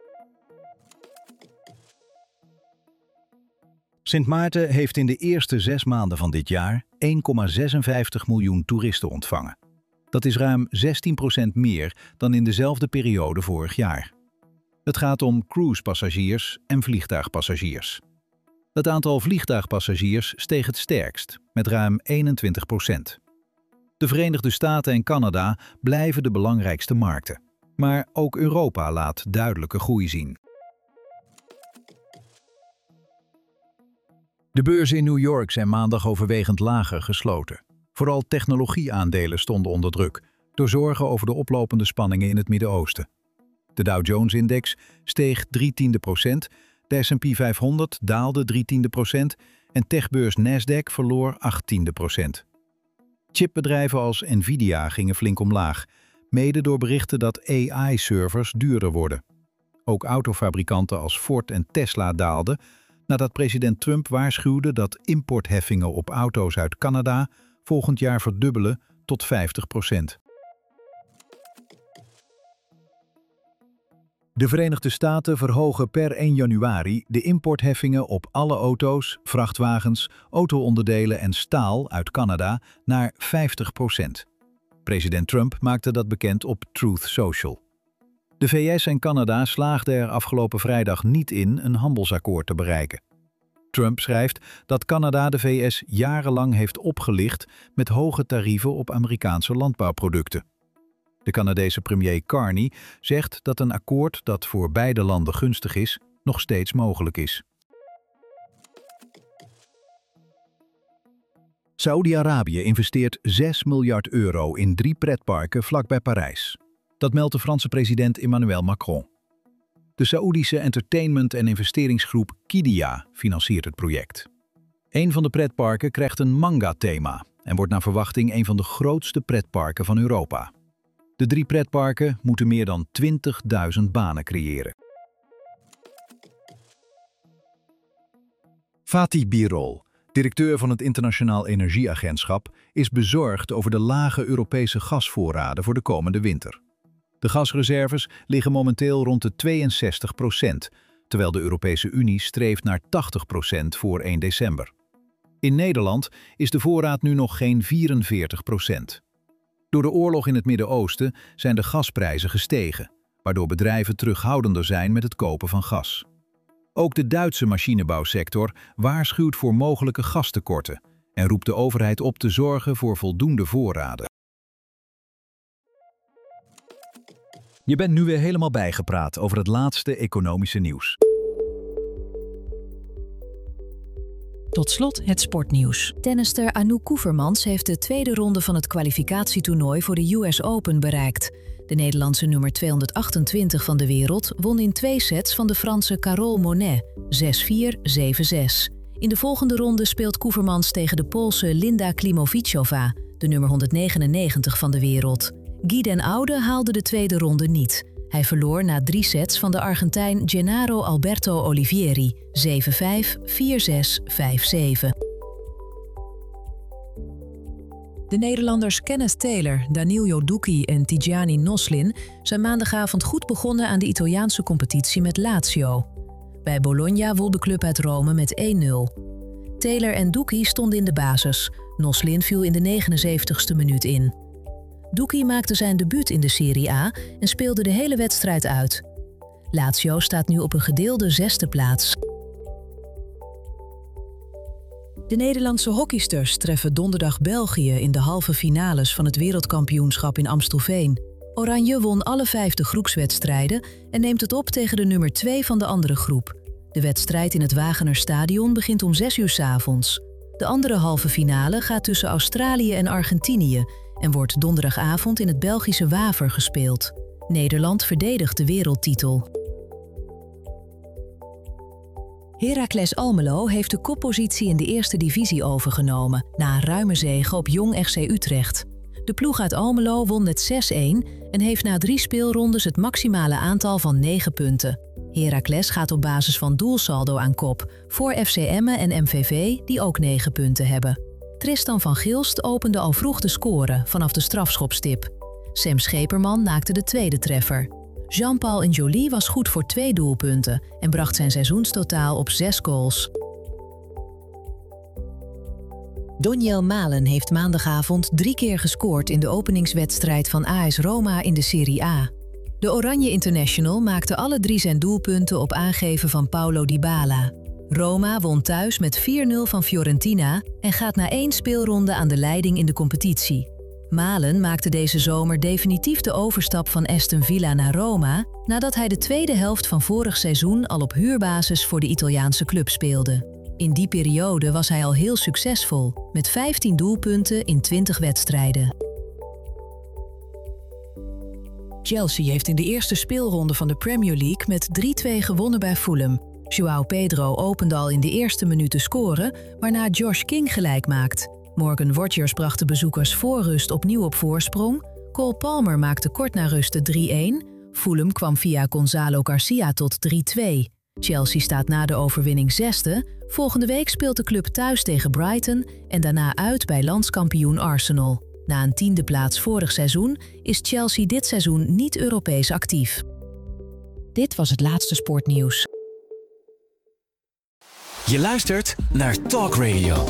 Sint Maarten heeft in de eerste 6 maanden van dit jaar 1,56 miljoen toeristen ontvangen. Dat is ruim 16% meer dan in dezelfde periode vorig jaar. Het gaat om cruisepassagiers en vliegtuigpassagiers. Het aantal vliegtuigpassagiers steeg het sterkst, met ruim 21%. De Verenigde Staten en Canada blijven de belangrijkste markten. Maar ook Europa laat duidelijke groei zien. De beurzen in New York zijn maandag overwegend lager gesloten. Vooral technologieaandelen stonden onder druk, door zorgen over de oplopende spanningen in het Midden-Oosten. De Dow Jones-index steeg 0,3%, de S&P 500 daalde 0,3% en techbeurs Nasdaq verloor 0,8%. Chipbedrijven als Nvidia gingen flink omlaag, mede door berichten dat AI-servers duurder worden. Ook autofabrikanten als Ford en Tesla daalden, nadat president Trump waarschuwde dat importheffingen op auto's uit Canada volgend jaar verdubbelen tot 50%. De Verenigde Staten verhogen per 1 januari de importheffingen op alle auto's, vrachtwagens, auto-onderdelen en staal uit Canada naar 50%. President Trump maakte dat bekend op Truth Social. De VS en Canada slaagden er afgelopen vrijdag niet in een handelsakkoord te bereiken. Trump schrijft dat Canada de VS jarenlang heeft opgelicht met hoge tarieven op Amerikaanse landbouwproducten. De Canadese premier Carney zegt dat een akkoord dat voor beide landen gunstig is, nog steeds mogelijk is. Saoedi-Arabië investeert 6 miljard euro in 3 pretparken vlakbij Parijs. Dat meldt de Franse president Emmanuel Macron. De Saoedische entertainment- en investeringsgroep Qiddiya financiert het project. Een van de pretparken krijgt een manga-thema en wordt naar verwachting een van de grootste pretparken van Europa. De 3 pretparken moeten meer dan 20.000 banen creëren. Fatih Birol, directeur van het Internationaal Energieagentschap, is bezorgd over de lage Europese gasvoorraden voor de komende winter. De gasreserves liggen momenteel rond de 62%, terwijl de Europese Unie streeft naar 80% voor 1 december. In Nederland is de voorraad nu nog geen 44%. Door de oorlog in het Midden-Oosten zijn de gasprijzen gestegen, waardoor bedrijven terughoudender zijn met het kopen van gas. Ook de Duitse machinebouwsector waarschuwt voor mogelijke gastekorten en roept de overheid op te zorgen voor voldoende voorraden. Je bent nu weer helemaal bijgepraat over het laatste economische nieuws. Tot slot het sportnieuws. Tennister Anouk Koevermans heeft de tweede ronde van het kwalificatietoernooi voor de US Open bereikt. De Nederlandse nummer 228 van de wereld won in 2 sets van de Franse Carole Monet, 6-4, 7-6. In de volgende ronde speelt Koevermans tegen de Poolse Linda Klimovicova, de nummer 199 van de wereld. Guy den Oude haalde de tweede ronde niet. Hij verloor na 3 sets van de Argentijn Gennaro Alberto Olivieri, 7-5, 4-6, 5-7. De Nederlanders Kenneth Taylor, Danilo Ducchi en Tijani Noslin zijn maandagavond goed begonnen aan de Italiaanse competitie met Lazio. Bij Bologna won de club uit Rome met 1-0. Taylor en Ducchi stonden in de basis. Noslin viel in de 79ste minuut in. Ducchi maakte zijn debuut in de Serie A en speelde de hele wedstrijd uit. Lazio staat nu op een gedeelde 6e plaats. De Nederlandse hockeysters treffen donderdag België in de halve finales van het wereldkampioenschap in Amstelveen. Oranje won alle 5 groepswedstrijden en neemt het op tegen de nummer 2 van de andere groep. De wedstrijd in het Wagenerstadion begint om 6 uur 's avonds. De andere halve finale gaat tussen Australië en Argentinië en wordt donderdagavond in het Belgische Waver gespeeld. Nederland verdedigt de wereldtitel. Heracles Almelo heeft de koppositie in de eerste divisie overgenomen na een ruime zege op Jong FC Utrecht. De ploeg uit Almelo won met 6-1 en heeft na 3 speelrondes het maximale aantal van 9 punten. Heracles gaat op basis van doelsaldo aan kop, voor FC Emmen en MVV die ook 9 punten hebben. Tristan van Gilst opende al vroeg de score vanaf de strafschopstip. Sam Scheperman maakte de tweede treffer. Jean-Paul N'Joly was goed voor 2 doelpunten en bracht zijn seizoenstotaal op 6 goals. Doniel Malen heeft maandagavond 3 keer gescoord in de openingswedstrijd van AS Roma in de Serie A. De Oranje International maakte alle 3 zijn doelpunten op aangeven van Paulo Dybala. Roma won thuis met 4-0 van Fiorentina en gaat na 1 speelronde aan de leiding in de competitie. Malen maakte deze zomer definitief de overstap van Aston Villa naar Roma, nadat hij de tweede helft van vorig seizoen al op huurbasis voor de Italiaanse club speelde. In die periode was hij al heel succesvol, met 15 doelpunten in 20 wedstrijden. Chelsea heeft in de eerste speelronde van de Premier League met 3-2 gewonnen bij Fulham. João Pedro opende al in de eerste minuut te scoren, waarna Josh King gelijk maakt. Morgan Rogers bracht de bezoekers voor rust opnieuw op voorsprong. Cole Palmer maakte kort na rust de 3-1. Fulham kwam via Gonzalo Garcia tot 3-2. Chelsea staat na de overwinning 6e. Volgende week speelt de club thuis tegen Brighton en daarna uit bij landskampioen Arsenal. Na een 10e plaats vorig seizoen is Chelsea dit seizoen niet Europees actief. Dit was het laatste sportnieuws. Je luistert naar Talk Radio.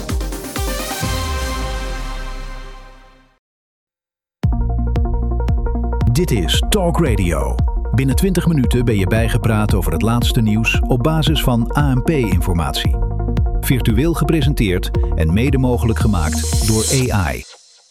Dit is Talk Radio. Binnen 20 minuten ben je bijgepraat over het laatste nieuws op basis van ANP-informatie. Virtueel gepresenteerd en mede mogelijk gemaakt door AI.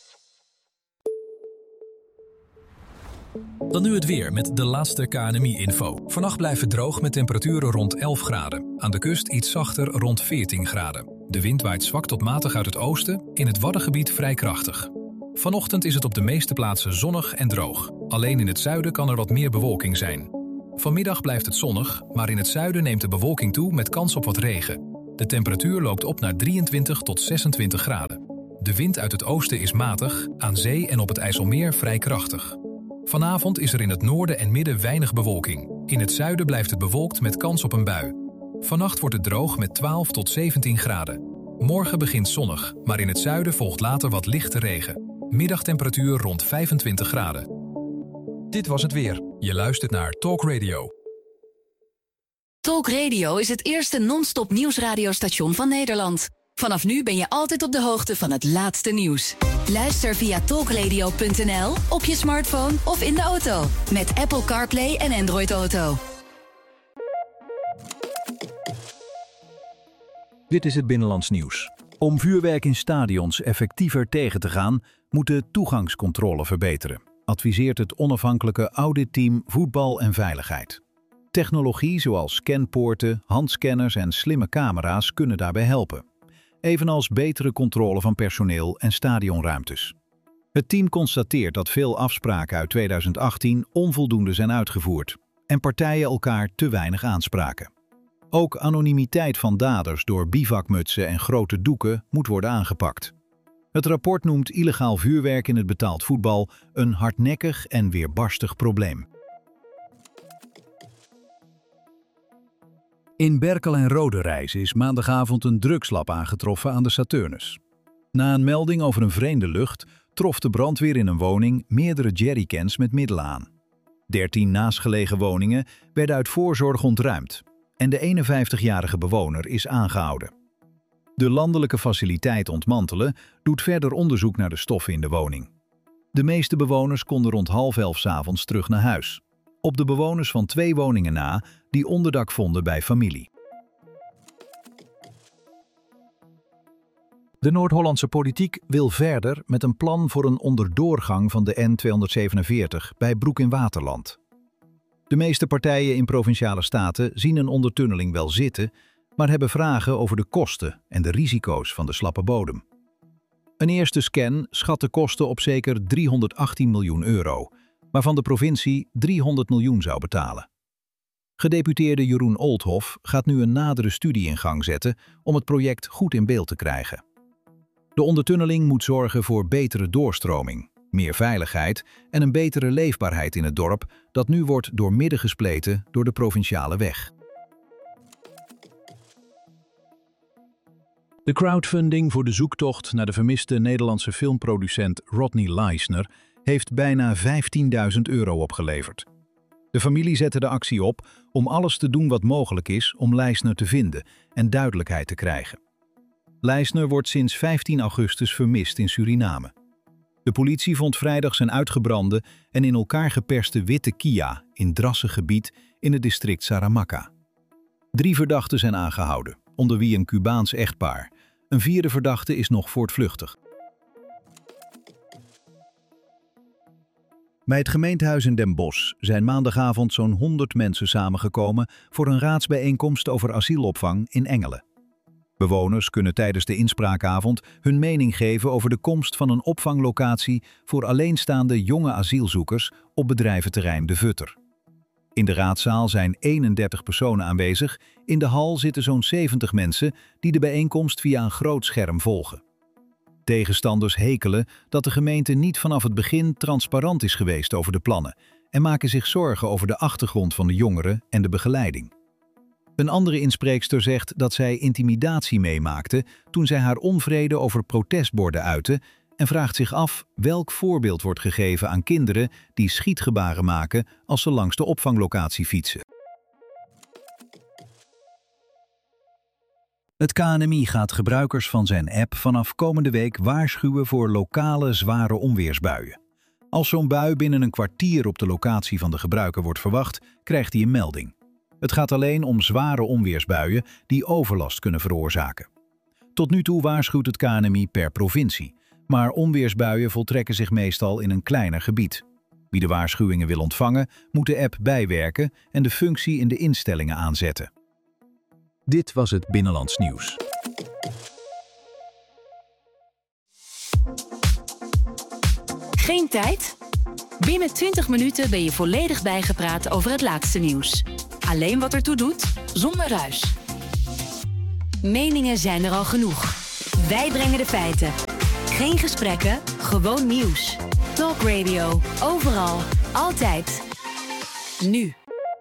Dan nu het weer met de laatste KNMI-info. Vannacht blijft het droog met temperaturen rond 11 graden. Aan de kust iets zachter rond 14 graden. De wind waait zwak tot matig uit het oosten, in het Waddengebied vrij krachtig. Vanochtend is het op de meeste plaatsen zonnig en droog. Alleen in het zuiden kan er wat meer bewolking zijn. Vanmiddag blijft het zonnig, maar in het zuiden neemt de bewolking toe met kans op wat regen. De temperatuur loopt op naar 23 tot 26 graden. De wind uit het oosten is matig, aan zee en op het IJsselmeer vrij krachtig. Vanavond is er in het noorden en midden weinig bewolking. In het zuiden blijft het bewolkt met kans op een bui. Vannacht wordt het droog met 12 tot 17 graden. Morgen begint zonnig, maar in het zuiden volgt later wat lichte regen. Middagtemperatuur rond 25 graden. Dit was het weer. Je luistert naar Talk Radio. Talk Radio is het eerste non-stop nieuwsradiostation van Nederland. Vanaf nu ben je altijd op de hoogte van het laatste nieuws. Luister via talkradio.nl, op je smartphone of in de auto. Met Apple CarPlay en Android Auto. Dit is het Binnenlands Nieuws. Om vuurwerk in stadions effectiever tegen te gaan, moet de toegangscontrole verbeteren, adviseert het onafhankelijke auditteam Voetbal en Veiligheid. Technologie zoals scanpoorten, handscanners en slimme camera's kunnen daarbij helpen. Evenals betere controle van personeel en stadionruimtes. Het team constateert dat veel afspraken uit 2018 onvoldoende zijn uitgevoerd en partijen elkaar te weinig aanspraken. Ook anonimiteit van daders door bivakmutsen en grote doeken moet worden aangepakt. Het rapport noemt illegaal vuurwerk in het betaald voetbal een hardnekkig en weerbarstig probleem. In Berkel en Roderijs is maandagavond een drugslab aangetroffen aan de Saturnus. Na een melding over een vreemde lucht trof de brandweer in een woning meerdere jerrycans met middelen aan. 13 naastgelegen woningen werden uit voorzorg ontruimd en de 51-jarige bewoner is aangehouden. De landelijke faciliteit ontmantelen doet verder onderzoek naar de stoffen in de woning. De meeste bewoners konden rond 22:30 's avonds terug naar huis. Op de bewoners van 2 woningen na die onderdak vonden bij familie. De Noord-Hollandse politiek wil verder met een plan voor een onderdoorgang van de N247 bij Broek in Waterland. De meeste partijen in Provinciale Staten zien een ondertunneling wel zitten, maar hebben vragen over de kosten en de risico's van de slappe bodem. Een eerste scan schat de kosten op zeker 318 miljoen euro, waarvan de provincie 300 miljoen zou betalen. Gedeputeerde Jeroen Oldhoff gaat nu een nadere studie in gang zetten om het project goed in beeld te krijgen. De ondertunneling moet zorgen voor betere doorstroming, meer veiligheid en een betere leefbaarheid in het dorp dat nu wordt doormidden gespleten door de provinciale weg. De crowdfunding voor de zoektocht naar de vermiste Nederlandse filmproducent Rodney Leisner heeft bijna 15.000 euro opgeleverd. De familie zette de actie op om alles te doen wat mogelijk is om Leisner te vinden en duidelijkheid te krijgen. Leisner wordt sinds 15 augustus vermist in Suriname. De politie vond vrijdag zijn uitgebrande en in elkaar geperste witte Kia in Drassengebied in het district Saramacca. 3 verdachten zijn aangehouden, onder wie een Cubaans echtpaar. Een 4e verdachte is nog voortvluchtig. Bij het gemeentehuis in Den Bosch zijn maandagavond zo'n 100 mensen samengekomen voor een raadsbijeenkomst over asielopvang in Engelen. Bewoners kunnen tijdens de inspraakavond hun mening geven over de komst van een opvanglocatie voor alleenstaande jonge asielzoekers op bedrijventerrein De Vutter. In de raadzaal zijn 31 personen aanwezig, in de hal zitten zo'n 70 mensen die de bijeenkomst via een groot scherm volgen. Tegenstanders hekelen dat de gemeente niet vanaf het begin transparant is geweest over de plannen en maken zich zorgen over de achtergrond van de jongeren en de begeleiding. Een andere inspreekster zegt dat zij intimidatie meemaakte toen zij haar onvrede over protestborden uitte en vraagt zich af welk voorbeeld wordt gegeven aan kinderen die schietgebaren maken als ze langs de opvanglocatie fietsen. Het KNMI gaat gebruikers van zijn app vanaf komende week waarschuwen voor lokale zware onweersbuien. Als zo'n bui binnen een kwartier op de locatie van de gebruiker wordt verwacht, krijgt hij een melding. Het gaat alleen om zware onweersbuien die overlast kunnen veroorzaken. Tot nu toe waarschuwt het KNMI per provincie, maar onweersbuien voltrekken zich meestal in een kleiner gebied. Wie de waarschuwingen wil ontvangen, moet de app bijwerken en de functie in de instellingen aanzetten. Dit was het Binnenlands Nieuws. Geen tijd? Binnen 20 minuten ben je volledig bijgepraat over het laatste nieuws. Alleen wat ertoe doet, zonder ruis. Meningen zijn er al genoeg. Wij brengen de feiten. Geen gesprekken, gewoon nieuws. Talk Radio, overal, altijd. Nu.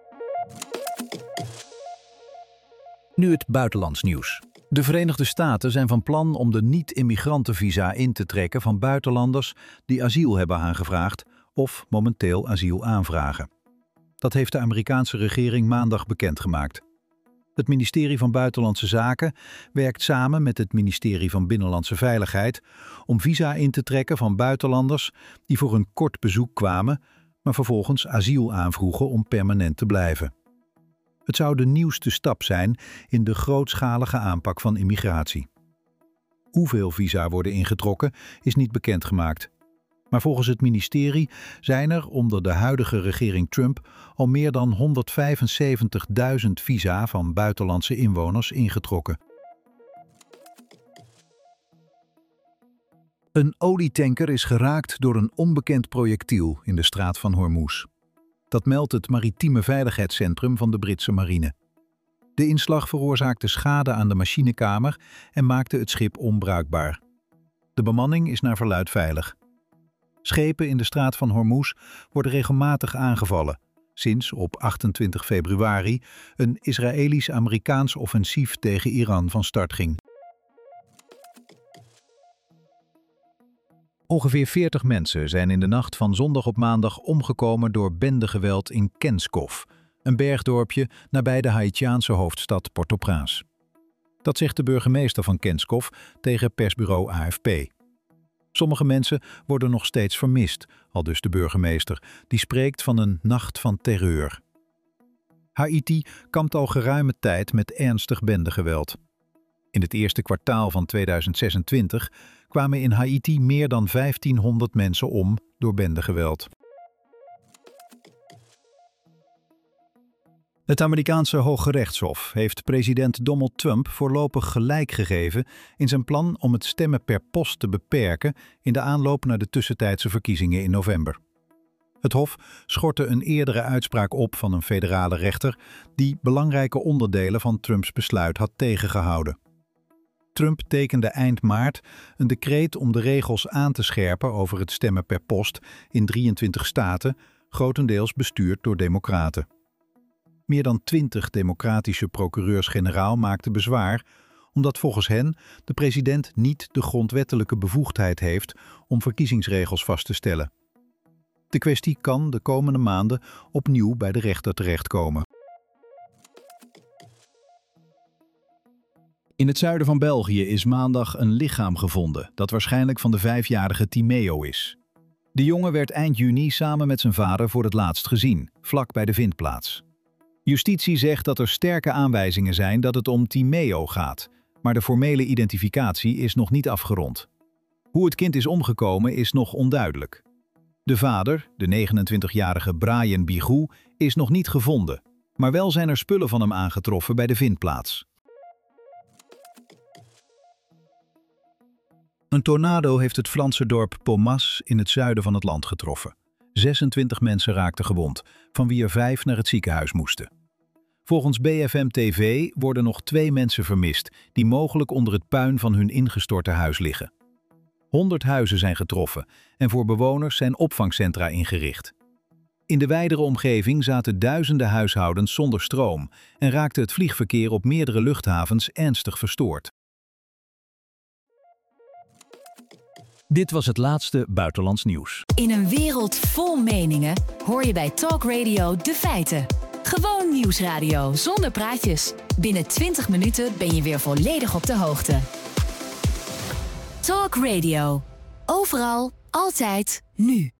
Nu het buitenlands nieuws. De Verenigde Staten zijn van plan om de niet-immigrantenvisa in te trekken van buitenlanders die asiel hebben aangevraagd of momenteel asiel aanvragen. Dat heeft de Amerikaanse regering maandag bekendgemaakt. Het ministerie van Buitenlandse Zaken werkt samen met het ministerie van Binnenlandse Veiligheid om visa in te trekken van buitenlanders die voor een kort bezoek kwamen, maar vervolgens asiel aanvroegen om permanent te blijven. Het zou de nieuwste stap zijn in de grootschalige aanpak van immigratie. Hoeveel visa worden ingetrokken is niet bekendgemaakt. Maar volgens het ministerie zijn er onder de huidige regering Trump al meer dan 175.000 visa van buitenlandse inwoners ingetrokken. Een olietanker is geraakt door een onbekend projectiel in de straat van Hormuz. Dat meldt het Maritieme Veiligheidscentrum van de Britse marine. De inslag veroorzaakte schade aan de machinekamer en maakte het schip onbruikbaar. De bemanning is naar verluidt veilig. Schepen in de straat van Hormuz worden regelmatig aangevallen, sinds op 28 februari een Israëlisch-Amerikaans offensief tegen Iran van start ging. Ongeveer 40 mensen zijn in de nacht van zondag op maandag omgekomen door bendegeweld in Kenskov, een bergdorpje nabij de Haïtiaanse hoofdstad Port-au-Prince. Dat zegt de burgemeester van Kenskov tegen persbureau AFP. Sommige mensen worden nog steeds vermist, aldus de burgemeester, die spreekt van een nacht van terreur. Haïti kampt al geruime tijd met ernstig bendegeweld. In het eerste kwartaal van 2026 kwamen in Haïti meer dan 1500 mensen om door bendegeweld. Het Amerikaanse Hoge Rechtshof heeft president Donald Trump voorlopig gelijk gegeven in zijn plan om het stemmen per post te beperken in de aanloop naar de tussentijdse verkiezingen in november. Het Hof schortte een eerdere uitspraak op van een federale rechter die belangrijke onderdelen van Trumps besluit had tegengehouden. Trump tekende eind maart een decreet om de regels aan te scherpen over het stemmen per post in 23 staten, grotendeels bestuurd door democraten. Meer dan 20 democratische procureurs-generaal maakten bezwaar, omdat volgens hen de president niet de grondwettelijke bevoegdheid heeft om verkiezingsregels vast te stellen. De kwestie kan de komende maanden opnieuw bij de rechter terechtkomen. In het zuiden van België is maandag een lichaam gevonden dat waarschijnlijk van de 5-jarige Timeo is. De jongen werd eind juni samen met zijn vader voor het laatst gezien, vlak bij de vindplaats. Justitie zegt dat er sterke aanwijzingen zijn dat het om Timeo gaat, maar de formele identificatie is nog niet afgerond. Hoe het kind is omgekomen is nog onduidelijk. De vader, de 29-jarige Brian Bigou, is nog niet gevonden, maar wel zijn er spullen van hem aangetroffen bij de vindplaats. Een tornado heeft het Franse dorp Pomas in het zuiden van het land getroffen. 26 mensen raakten gewond, van wie er 5 naar het ziekenhuis moesten. Volgens BFM-TV worden nog 2 mensen vermist, die mogelijk onder het puin van hun ingestorte huis liggen. 100 huizen zijn getroffen en voor bewoners zijn opvangcentra ingericht. In de wijdere omgeving zaten duizenden huishoudens zonder stroom en raakte het vliegverkeer op meerdere luchthavens ernstig verstoord. Dit was het laatste buitenlands nieuws. In een wereld vol meningen hoor je bij Talk Radio de feiten. Gewoon nieuwsradio zonder praatjes. Binnen 20 minuten ben je weer volledig op de hoogte. Talk Radio. Overal, altijd, nu.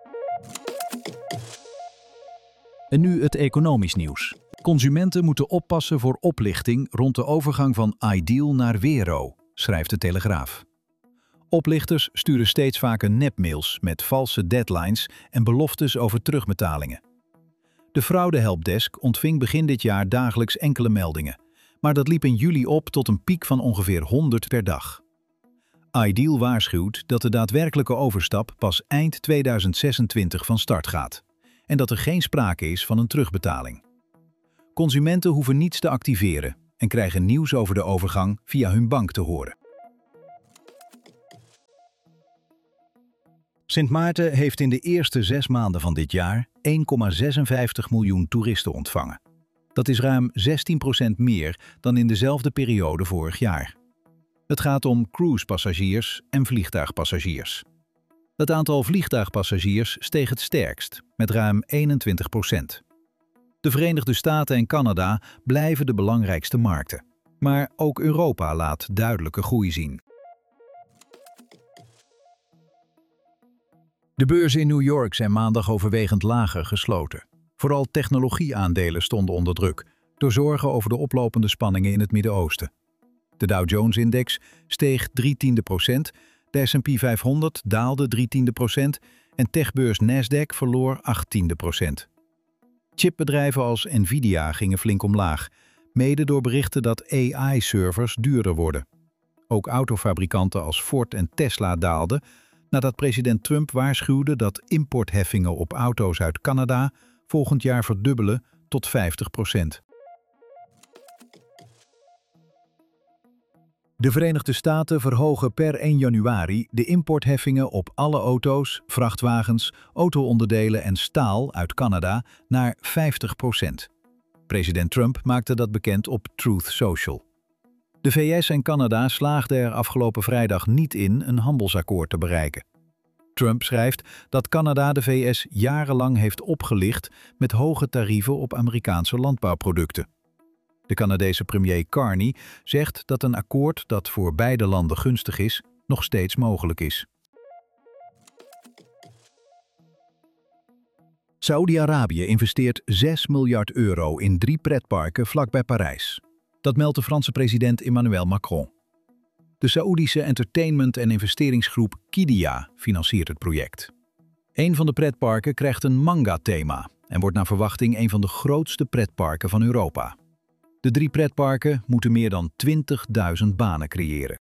En nu het economisch nieuws. Consumenten moeten oppassen voor oplichting rond de overgang van Ideal naar Wero, schrijft de Telegraaf. Oplichters sturen steeds vaker nepmails met valse deadlines en beloftes over terugbetalingen. De fraudehelpdesk ontving begin dit jaar dagelijks enkele meldingen, maar dat liep in juli op tot een piek van ongeveer 100 per dag. Ideal waarschuwt dat de daadwerkelijke overstap pas eind 2026 van start gaat en dat er geen sprake is van een terugbetaling. Consumenten hoeven niets te activeren en krijgen nieuws over de overgang via hun bank te horen. Sint Maarten heeft in de eerste 6 maanden van dit jaar 1,56 miljoen toeristen ontvangen. Dat is ruim 16% meer dan in dezelfde periode vorig jaar. Het gaat om cruisepassagiers en vliegtuigpassagiers. Het aantal vliegtuigpassagiers steeg het sterkst, met ruim 21%. De Verenigde Staten en Canada blijven de belangrijkste markten. Maar ook Europa laat duidelijke groei zien. De beurzen in New York zijn maandag overwegend lager gesloten. Vooral technologieaandelen stonden onder druk, door zorgen over de oplopende spanningen in het Midden-Oosten. De Dow Jones-index steeg 0,3%, de S&P 500 daalde 0,3% en techbeurs Nasdaq verloor 0,8%. Chipbedrijven als Nvidia gingen flink omlaag, mede door berichten dat AI-servers duurder worden. Ook autofabrikanten als Ford en Tesla daalden, nadat president Trump waarschuwde dat importheffingen op auto's uit Canada volgend jaar verdubbelen tot 50%. De Verenigde Staten verhogen per 1 januari de importheffingen op alle auto's, vrachtwagens, auto-onderdelen en staal uit Canada naar 50%. President Trump maakte dat bekend op Truth Social. De VS en Canada slaagden er afgelopen vrijdag niet in een handelsakkoord te bereiken. Trump schrijft dat Canada de VS jarenlang heeft opgelicht met hoge tarieven op Amerikaanse landbouwproducten. De Canadese premier Carney zegt dat een akkoord dat voor beide landen gunstig is, nog steeds mogelijk is. Saoedi-Arabië investeert 6 miljard euro in 3 pretparken vlakbij Parijs. Dat meldt de Franse president Emmanuel Macron. De Saoedische entertainment- en investeringsgroep Qiddiya financiert het project. Een van de pretparken krijgt een manga-thema en wordt naar verwachting een van de grootste pretparken van Europa. De 3 pretparken moeten meer dan 20.000 banen creëren.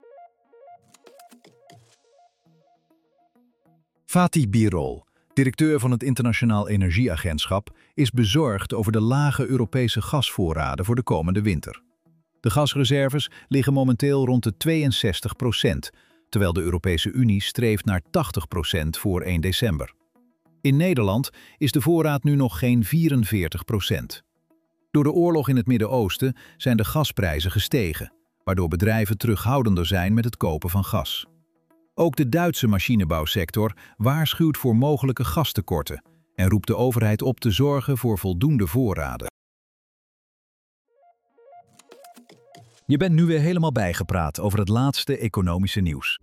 Fatih Birol, directeur van het Internationaal Energieagentschap, is bezorgd over de lage Europese gasvoorraden voor de komende winter. De gasreserves liggen momenteel rond de 62%, terwijl de Europese Unie streeft naar 80% voor 1 december. In Nederland is de voorraad nu nog geen 44%. Door de oorlog in het Midden-Oosten zijn de gasprijzen gestegen, waardoor bedrijven terughoudender zijn met het kopen van gas. Ook de Duitse machinebouwsector waarschuwt voor mogelijke gastekorten en roept de overheid op te zorgen voor voldoende voorraden. Je bent nu weer helemaal bijgepraat over het laatste economische nieuws.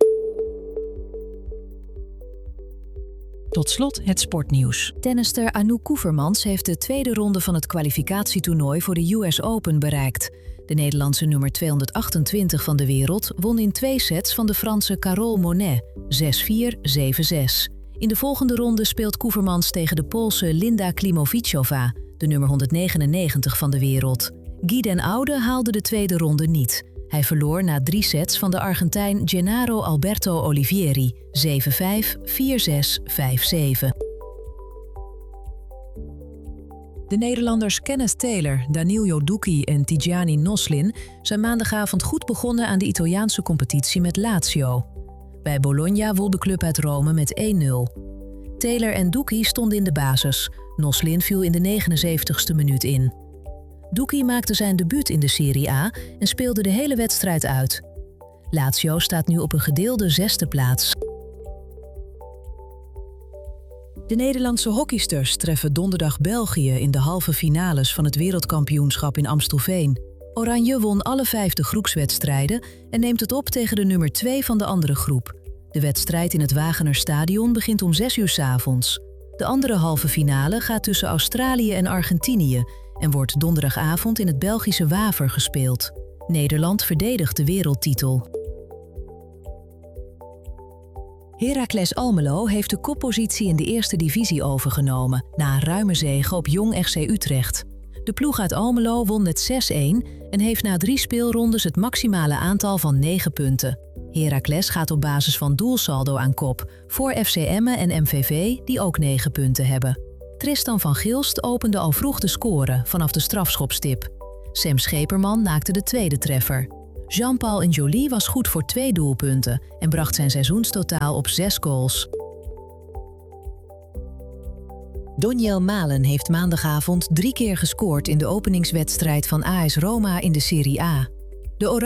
Tot slot het sportnieuws. Tennister Anouk Koevermans heeft de tweede ronde van het kwalificatietoernooi voor de US Open bereikt. De Nederlandse nummer 228 van de wereld won in 2 sets van de Franse Carole Monet, 6-4, 7-6. In de volgende ronde speelt Koevermans tegen de Poolse Linda Klimovichova, de nummer 199 van de wereld. Guy den Oude haalde de tweede ronde niet. Hij verloor na 3 sets van de Argentijn Gennaro Alberto Olivieri, 7-5, 4-6, 5-7. De Nederlanders Kenneth Taylor, Danilo Ducchi en Tijani Noslin zijn maandagavond goed begonnen aan de Italiaanse competitie met Lazio. Bij Bologna won de club uit Rome met 1-0. Taylor en Ducchi stonden in de basis. Noslin viel in de 79ste minuut in. Ducchi maakte zijn debuut in de Serie A en speelde de hele wedstrijd uit. Lazio staat nu op een gedeelde 6e plaats. De Nederlandse hockeysters treffen donderdag België in de halve finales van het wereldkampioenschap in Amstelveen. Oranje won alle 5 de groepswedstrijden en neemt het op tegen de nummer 2 van de andere groep. De wedstrijd in het Wagenerstadion begint om 6 uur 's avonds. De andere halve finale gaat tussen Australië en Argentinië en wordt donderdagavond in het Belgische Waver gespeeld. Nederland verdedigt de wereldtitel. Heracles Almelo heeft de koppositie in de eerste divisie overgenomen na een ruime zege op Jong FC Utrecht. De ploeg uit Almelo won met 6-1 en heeft na 3 speelrondes het maximale aantal van 9 punten. Heracles gaat op basis van doelsaldo aan kop, voor FC Emmen en MVV die ook 9 punten hebben. Tristan van Gilst opende al vroeg de score vanaf de strafschopstip. Sam Scheperman naakte de tweede treffer. Jean-Paul N'Joly was goed voor 2 doelpunten en bracht zijn seizoenstotaal op 6 goals. Doniel Malen heeft maandagavond 3 keer gescoord in de openingswedstrijd van AS Roma in de Serie A.